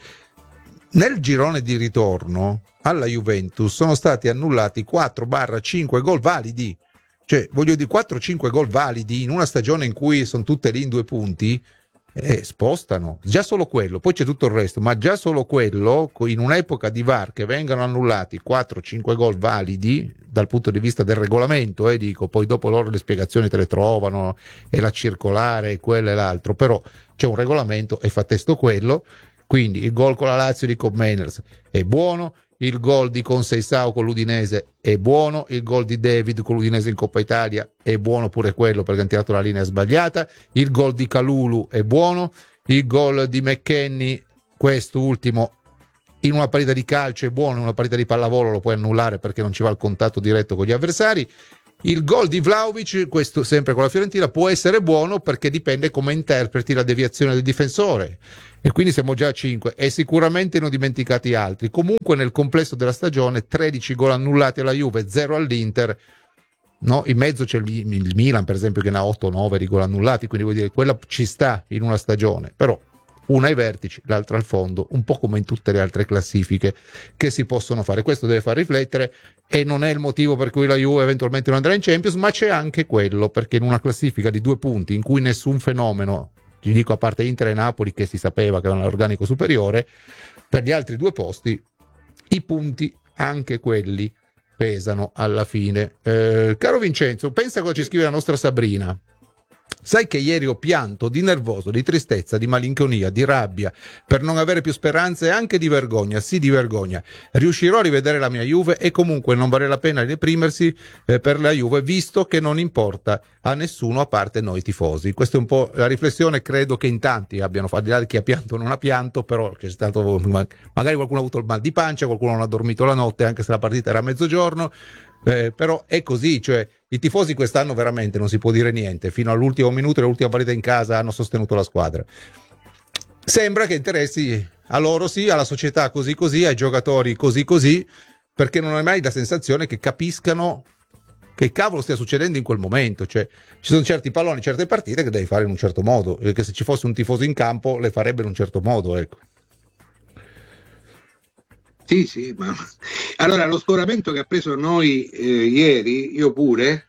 nel girone di ritorno alla Juventus sono stati annullati quattro cinque gol validi. Cioè, voglio dire, quattro cinque gol validi in una stagione in cui sono tutte lì in due punti, eh, spostano. Già solo quello, poi c'è tutto il resto, ma già solo quello, in un'epoca di V A R, che vengano annullati quattro cinque gol validi, dal punto di vista del regolamento, eh, dico, poi dopo loro le spiegazioni te le trovano, e la circolare, e quello e l'altro, però c'è un regolamento e fa testo quello, quindi il gol con la Lazio di Koop Meiners è buono, il gol di Conceição con l'Udinese è buono, il gol di David con l'Udinese in Coppa Italia è buono pure quello perché hanno tirato la linea sbagliata, il gol di Kalulu è buono, il gol di McKennie, questo ultimo, in una partita di calcio è buono, in una partita di pallavolo lo puoi annullare perché non ci va il contatto diretto con gli avversari. Il gol di Vlahovic, questo sempre con la Fiorentina, può essere buono perché dipende come interpreti la deviazione del difensore, e quindi siamo già a cinque, e sicuramente ne ho dimenticati altri. Comunque nel complesso della stagione tredici gol annullati alla Juve, zero all'Inter, no? In mezzo c'è il, il Milan per esempio che ne ha otto nove di gol annullati, quindi vuol dire quella ci sta in una stagione, però una ai vertici, l'altra al fondo, un po' come in tutte le altre classifiche che si possono fare. Questo deve far riflettere, e non è il motivo per cui la Juve eventualmente non andrà in Champions, ma c'è anche quello, perché in una classifica di due punti in cui nessun fenomeno, ti dico a parte Inter e Napoli che si sapeva che avevano l'organico superiore, per gli altri due posti i punti, anche quelli, pesano alla fine. Eh, caro Vincenzo, pensa cosa ci scrive la nostra Sabrina. Sai che ieri ho pianto di nervoso, di tristezza, di malinconia, di rabbia per non avere più speranze e anche di vergogna, sì di vergogna. Riuscirò a rivedere la mia Juve e comunque non vale la pena deprimersi eh, per la Juve, visto che non importa a nessuno a parte noi tifosi. Questa è un po' la riflessione, credo che in tanti abbiano fatto, al di là di chi ha pianto o non ha pianto, però c'è stato, magari qualcuno ha avuto il mal di pancia, qualcuno non ha dormito la notte anche se la partita era a mezzogiorno. Eh, però è così, cioè i tifosi quest'anno veramente non si può dire niente, fino all'ultimo minuto e l'ultima partita in casa hanno sostenuto la squadra. Sembra che interessi a loro sì, alla società così così, ai giocatori così così, perché non hai mai la sensazione che capiscano che cavolo stia succedendo in quel momento. Cioè ci sono certi palloni, certe partite che devi fare in un certo modo, e che se ci fosse un tifoso in campo le farebbe in un certo modo, ecco. Sì, sì, ma allora lo scoramento che ha preso noi eh, ieri, io pure,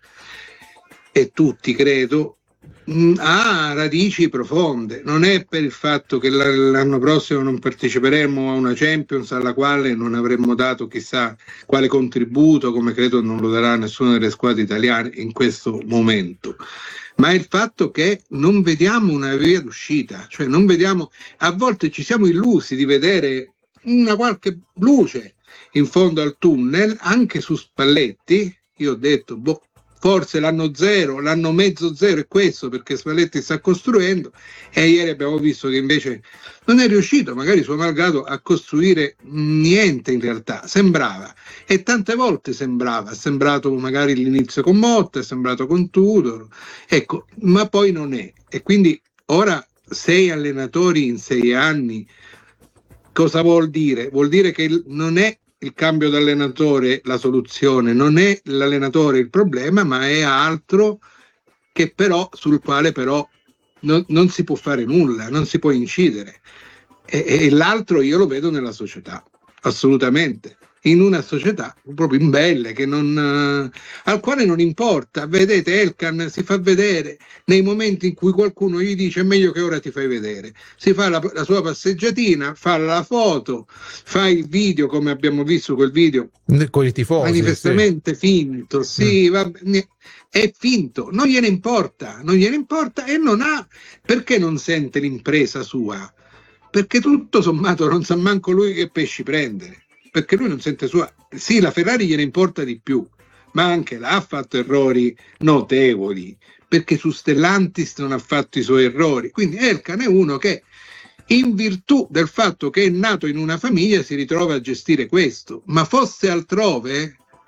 e tutti credo, mh, ha radici profonde. Non è per il fatto che l'anno prossimo non parteciperemo a una Champions alla quale non avremmo dato chissà quale contributo, come credo non lo darà nessuna delle squadre italiane in questo momento, ma è il fatto che non vediamo una via d'uscita, cioè non vediamo, a volte ci siamo illusi di vedere una qualche luce in fondo al tunnel anche su Spalletti. Io ho detto boh, forse l'anno zero, l'anno mezzo zero è questo, perché Spalletti sta costruendo, e ieri abbiamo visto che invece non è riuscito, magari suo malgrado, a costruire niente. In realtà sembrava, e tante volte sembrava, è sembrato magari l'inizio con Motta, è sembrato con Tudor, ecco, ma poi non è. E quindi ora sei allenatori in sei anni. Cosa vuol dire? Vuol dire che il, non è il cambio d'allenatore la soluzione, non è l'allenatore il problema, ma è altro che però sul quale però non, non si può fare nulla, non si può incidere. E, e l'altro io lo vedo nella società, assolutamente. In una società proprio imbelle, che non, uh, al quale non importa. Vedete, Elkan si fa vedere nei momenti in cui qualcuno gli dice è meglio che ora ti fai vedere, si fa la, la sua passeggiatina, fa la foto, fa il video, come abbiamo visto quel video con i tifosi, manifestamente sì. finto, sì, mm. va, è finto, non gliene importa, non gliene importa, e non ha, perché non sente l'impresa sua? Perché tutto sommato non sa manco lui che pesci prendere, perché lui non sente sua. Sì, la Ferrari gliene importa di più, ma anche là ha fatto errori notevoli, perché su Stellantis non ha fatto i suoi errori. Quindi Elkan è uno che, in virtù del fatto che è nato in una famiglia, si ritrova a gestire questo. Ma fosse altrove,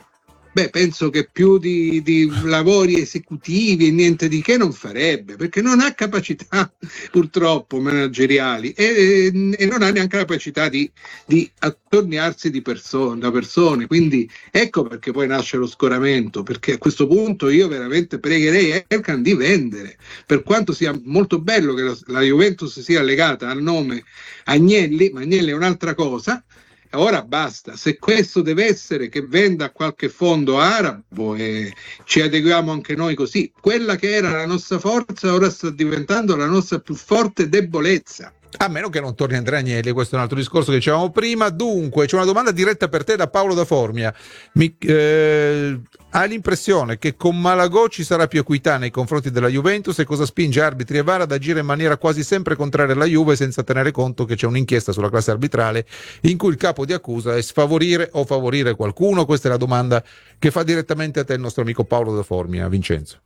beh, penso che più di, di lavori esecutivi e niente di che non farebbe, perché non ha capacità purtroppo manageriali e, e non ha neanche capacità di, di attorniarsi di persone, da persone. Quindi ecco perché poi nasce lo scoramento, perché a questo punto io veramente pregherei Elkann di vendere, per quanto sia molto bello che la, la Juventus sia legata al nome Agnelli, ma Agnelli è un'altra cosa. Ora basta, se questo deve essere che venda a qualche fondo arabo e ci adeguiamo anche noi così, quella che era la nostra forza ora sta diventando la nostra più forte debolezza. A meno che non torni Andrea Agnelli, questo è un altro discorso che dicevamo prima. Dunque, c'è una domanda diretta per te da Paolo da Formia. Mi, eh, hai l'impressione che con Malagò ci sarà più equità nei confronti della Juventus e cosa spinge arbitri e V A R ad agire in maniera quasi sempre contraria alla Juve senza tenere conto che c'è un'inchiesta sulla classe arbitrale in cui il capo di accusa è sfavorire o favorire qualcuno? Questa è la domanda che fa direttamente a te il nostro amico Paolo da Formia. Vincenzo.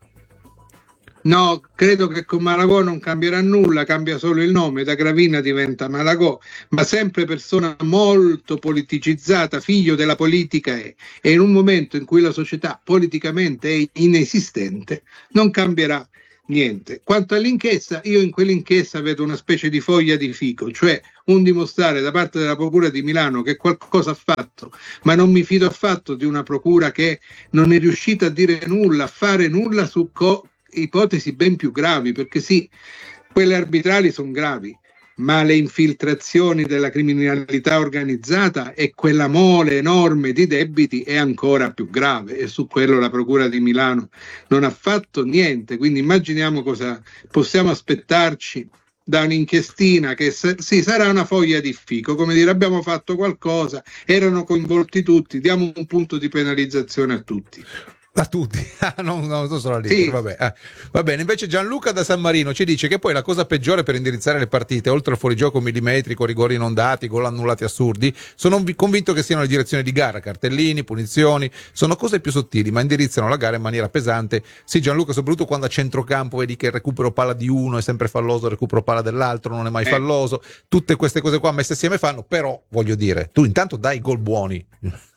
No, credo che con Malagò non cambierà nulla, cambia solo il nome, da Gravina diventa Malagò, ma sempre persona molto politicizzata, figlio della politica è, e in un momento in cui la società politicamente è inesistente non cambierà niente. Quanto all'inchiesta, io in quell'inchiesta vedo una specie di foglia di fico, cioè un dimostrare da parte della Procura di Milano che qualcosa ha fatto, ma non mi fido affatto di una Procura che non è riuscita a dire nulla, a fare nulla su co- ipotesi ben più gravi, perché sì, quelle arbitrali sono gravi, ma le infiltrazioni della criminalità organizzata e quella mole enorme di debiti è ancora più grave, e su quello la Procura di Milano non ha fatto niente. Quindi immaginiamo cosa possiamo aspettarci da un'inchiestina che sì, sarà una foglia di fico, come dire abbiamo fatto qualcosa, erano coinvolti tutti, diamo un punto di penalizzazione a tutti. A tutti, ah, non, non so solo lì, sì. Vabbè. Ah, va bene. Invece Gianluca da San Marino ci dice che poi la cosa peggiore per indirizzare le partite, oltre al fuorigioco millimetrico, rigori non dati, gol annullati assurdi, sono convinto che siano le direzioni di gara, cartellini, punizioni, sono cose più sottili, ma indirizzano la gara in maniera pesante. Sì, Gianluca, soprattutto quando a centrocampo vedi che il recupero palla di uno è sempre falloso, il recupero palla dell'altro non è mai eh. falloso, tutte queste cose qua messe assieme fanno, però voglio dire, tu intanto dai gol buoni.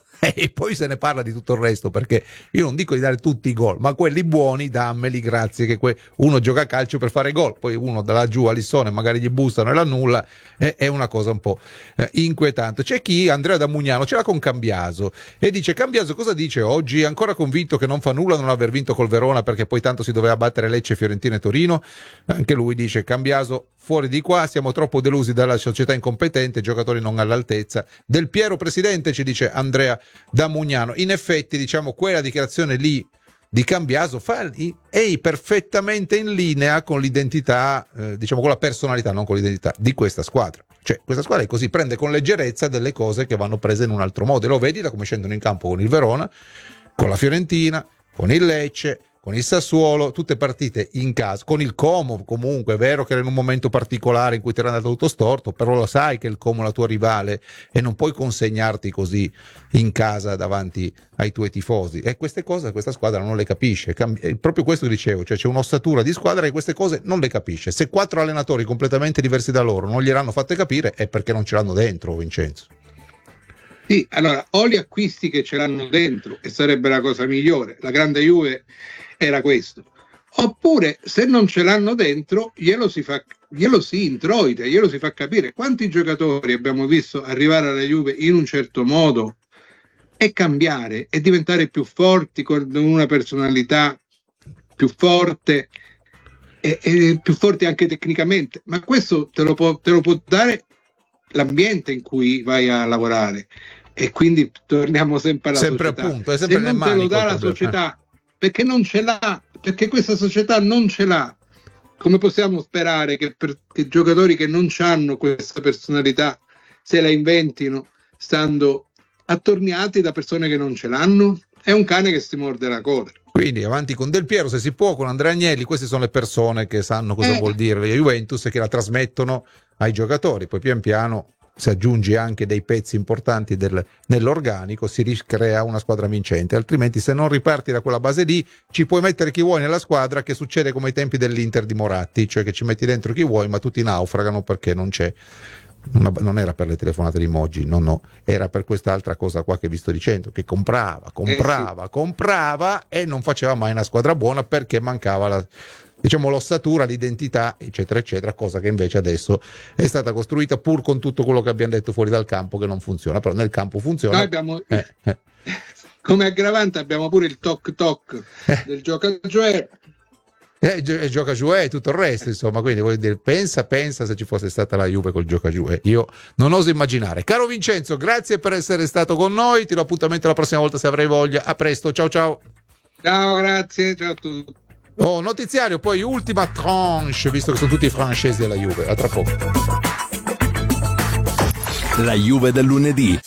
E poi se ne parla di tutto il resto, perché io non dico di dare tutti i gol, ma quelli buoni dammeli, grazie, che que- uno gioca a calcio per fare gol, poi uno da là giù a Lissone magari gli bussano e l'annulla, è, è una cosa un po' eh, inquietante. C'è chi, Andrea da Mugnano, ce l'ha con Cambiaso e dice: Cambiaso cosa dice oggi? Ancora convinto che non fa nulla non aver vinto col Verona perché poi tanto si doveva battere Lecce, Fiorentina e Torino? Anche lui dice: Cambiaso fuori di qua, siamo troppo delusi dalla società incompetente, giocatori non all'altezza. Del Piero presidente, ci dice Andrea da Mugnano. In effetti, diciamo, quella dichiarazione lì di Cambiaso fa, è perfettamente in linea con l'identità, eh, diciamo con la personalità, non con l'identità di questa squadra. Cioè, questa squadra è così, prende con leggerezza delle cose che vanno prese in un altro modo. E lo vedi da come scendono in campo con il Verona, con la Fiorentina, con il Lecce, con il Sassuolo, tutte partite in casa, con il Como comunque, è vero che era in un momento particolare in cui ti era andato tutto storto, però lo sai che il Como è la tua rivale e non puoi consegnarti così in casa davanti ai tuoi tifosi, e queste cose questa squadra non le capisce. È proprio questo che dicevo, cioè c'è un'ossatura di squadra che queste cose non le capisce. Se quattro allenatori completamente diversi da loro non gliel'hanno fatte capire è perché non ce l'hanno dentro, Vincenzo. Sì, allora o li acquisti che ce l'hanno dentro e sarebbe la cosa migliore, la grande Juve era questo, oppure se non ce l'hanno dentro glielo si fa, glielo si introita, glielo si fa capire. Quanti giocatori abbiamo visto arrivare alla Juve in un certo modo e cambiare e diventare più forti con una personalità più forte e, e più forti anche tecnicamente, ma questo te lo può, te lo può dare l'ambiente in cui vai a lavorare. E quindi torniamo sempre alla sempre società. Appunto, è sempre se non te lo dà la società, perché non ce l'ha, perché questa società non ce l'ha, come possiamo sperare che, per, che giocatori che non hanno questa personalità se la inventino stando attorniati da persone che non ce l'hanno? È un cane che si morde la coda. Quindi avanti con Del Piero se si può, con Andrea Agnelli, queste sono le persone che sanno cosa eh. vuol dire la Juventus e che la trasmettono ai giocatori. Poi pian piano, se aggiungi anche dei pezzi importanti del, nell'organico, si ricrea una squadra vincente. Altrimenti, se non riparti da quella base lì, ci puoi mettere chi vuoi nella squadra, che succede come ai tempi dell'Inter di Moratti, cioè che ci metti dentro chi vuoi ma tutti naufragano perché non c'è una, non era per le telefonate di Moggi, no, no, era per quest'altra cosa qua che vi sto dicendo, che comprava, comprava, eh sì. comprava e non faceva mai una squadra buona perché mancava la, diciamo, l'ossatura, l'identità, eccetera, eccetera, cosa che invece adesso è stata costruita pur con tutto quello che abbiamo detto fuori dal campo che non funziona, però nel campo funziona. Noi abbiamo, eh, eh. come aggravante abbiamo pure il toc toc eh. del gioca-gioè. E eh, gioca giù e tutto il resto, insomma, quindi voglio dire, pensa, pensa se ci fosse stata la Juve col gioca giù, io non oso immaginare. Caro Vincenzo, grazie per essere stato con noi, ti do appuntamento la prossima volta se avrai voglia, a presto, ciao ciao. Ciao, grazie, ciao a tutti. Oh, notiziario, poi ultima tranche, visto che sono tutti francesi della Juve, a tra poco. La Juve del lunedì.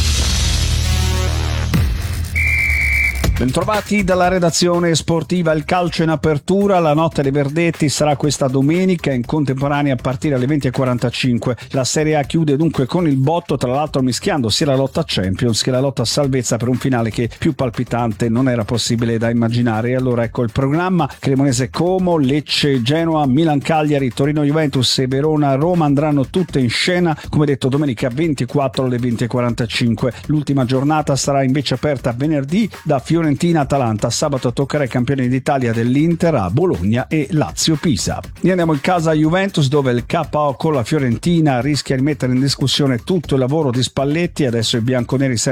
Bentrovati dalla redazione sportiva. Il calcio in apertura, la notte dei verdetti sarà questa domenica in contemporanea a partire alle venti e quarantacinque. La Serie A chiude dunque con il botto, tra l'altro mischiando sia la lotta Champions che la lotta a salvezza per un finale che più palpitante non era possibile da immaginare. E allora ecco il programma: Cremonese Como, Lecce Genoa, Milan Cagliari, Torino Juventus e Verona Roma andranno tutte in scena, come detto, domenica ventiquattro alle venti e quarantacinque. L'ultima giornata sarà invece aperta venerdì da Fiorentina Atalanta, sabato toccherà ai campioni d'Italia dell'Inter a Bologna e Lazio Pisa. E andiamo in casa Juventus, dove il K O con la Fiorentina rischia di mettere in discussione tutto il lavoro di Spalletti. Adesso i bianconeri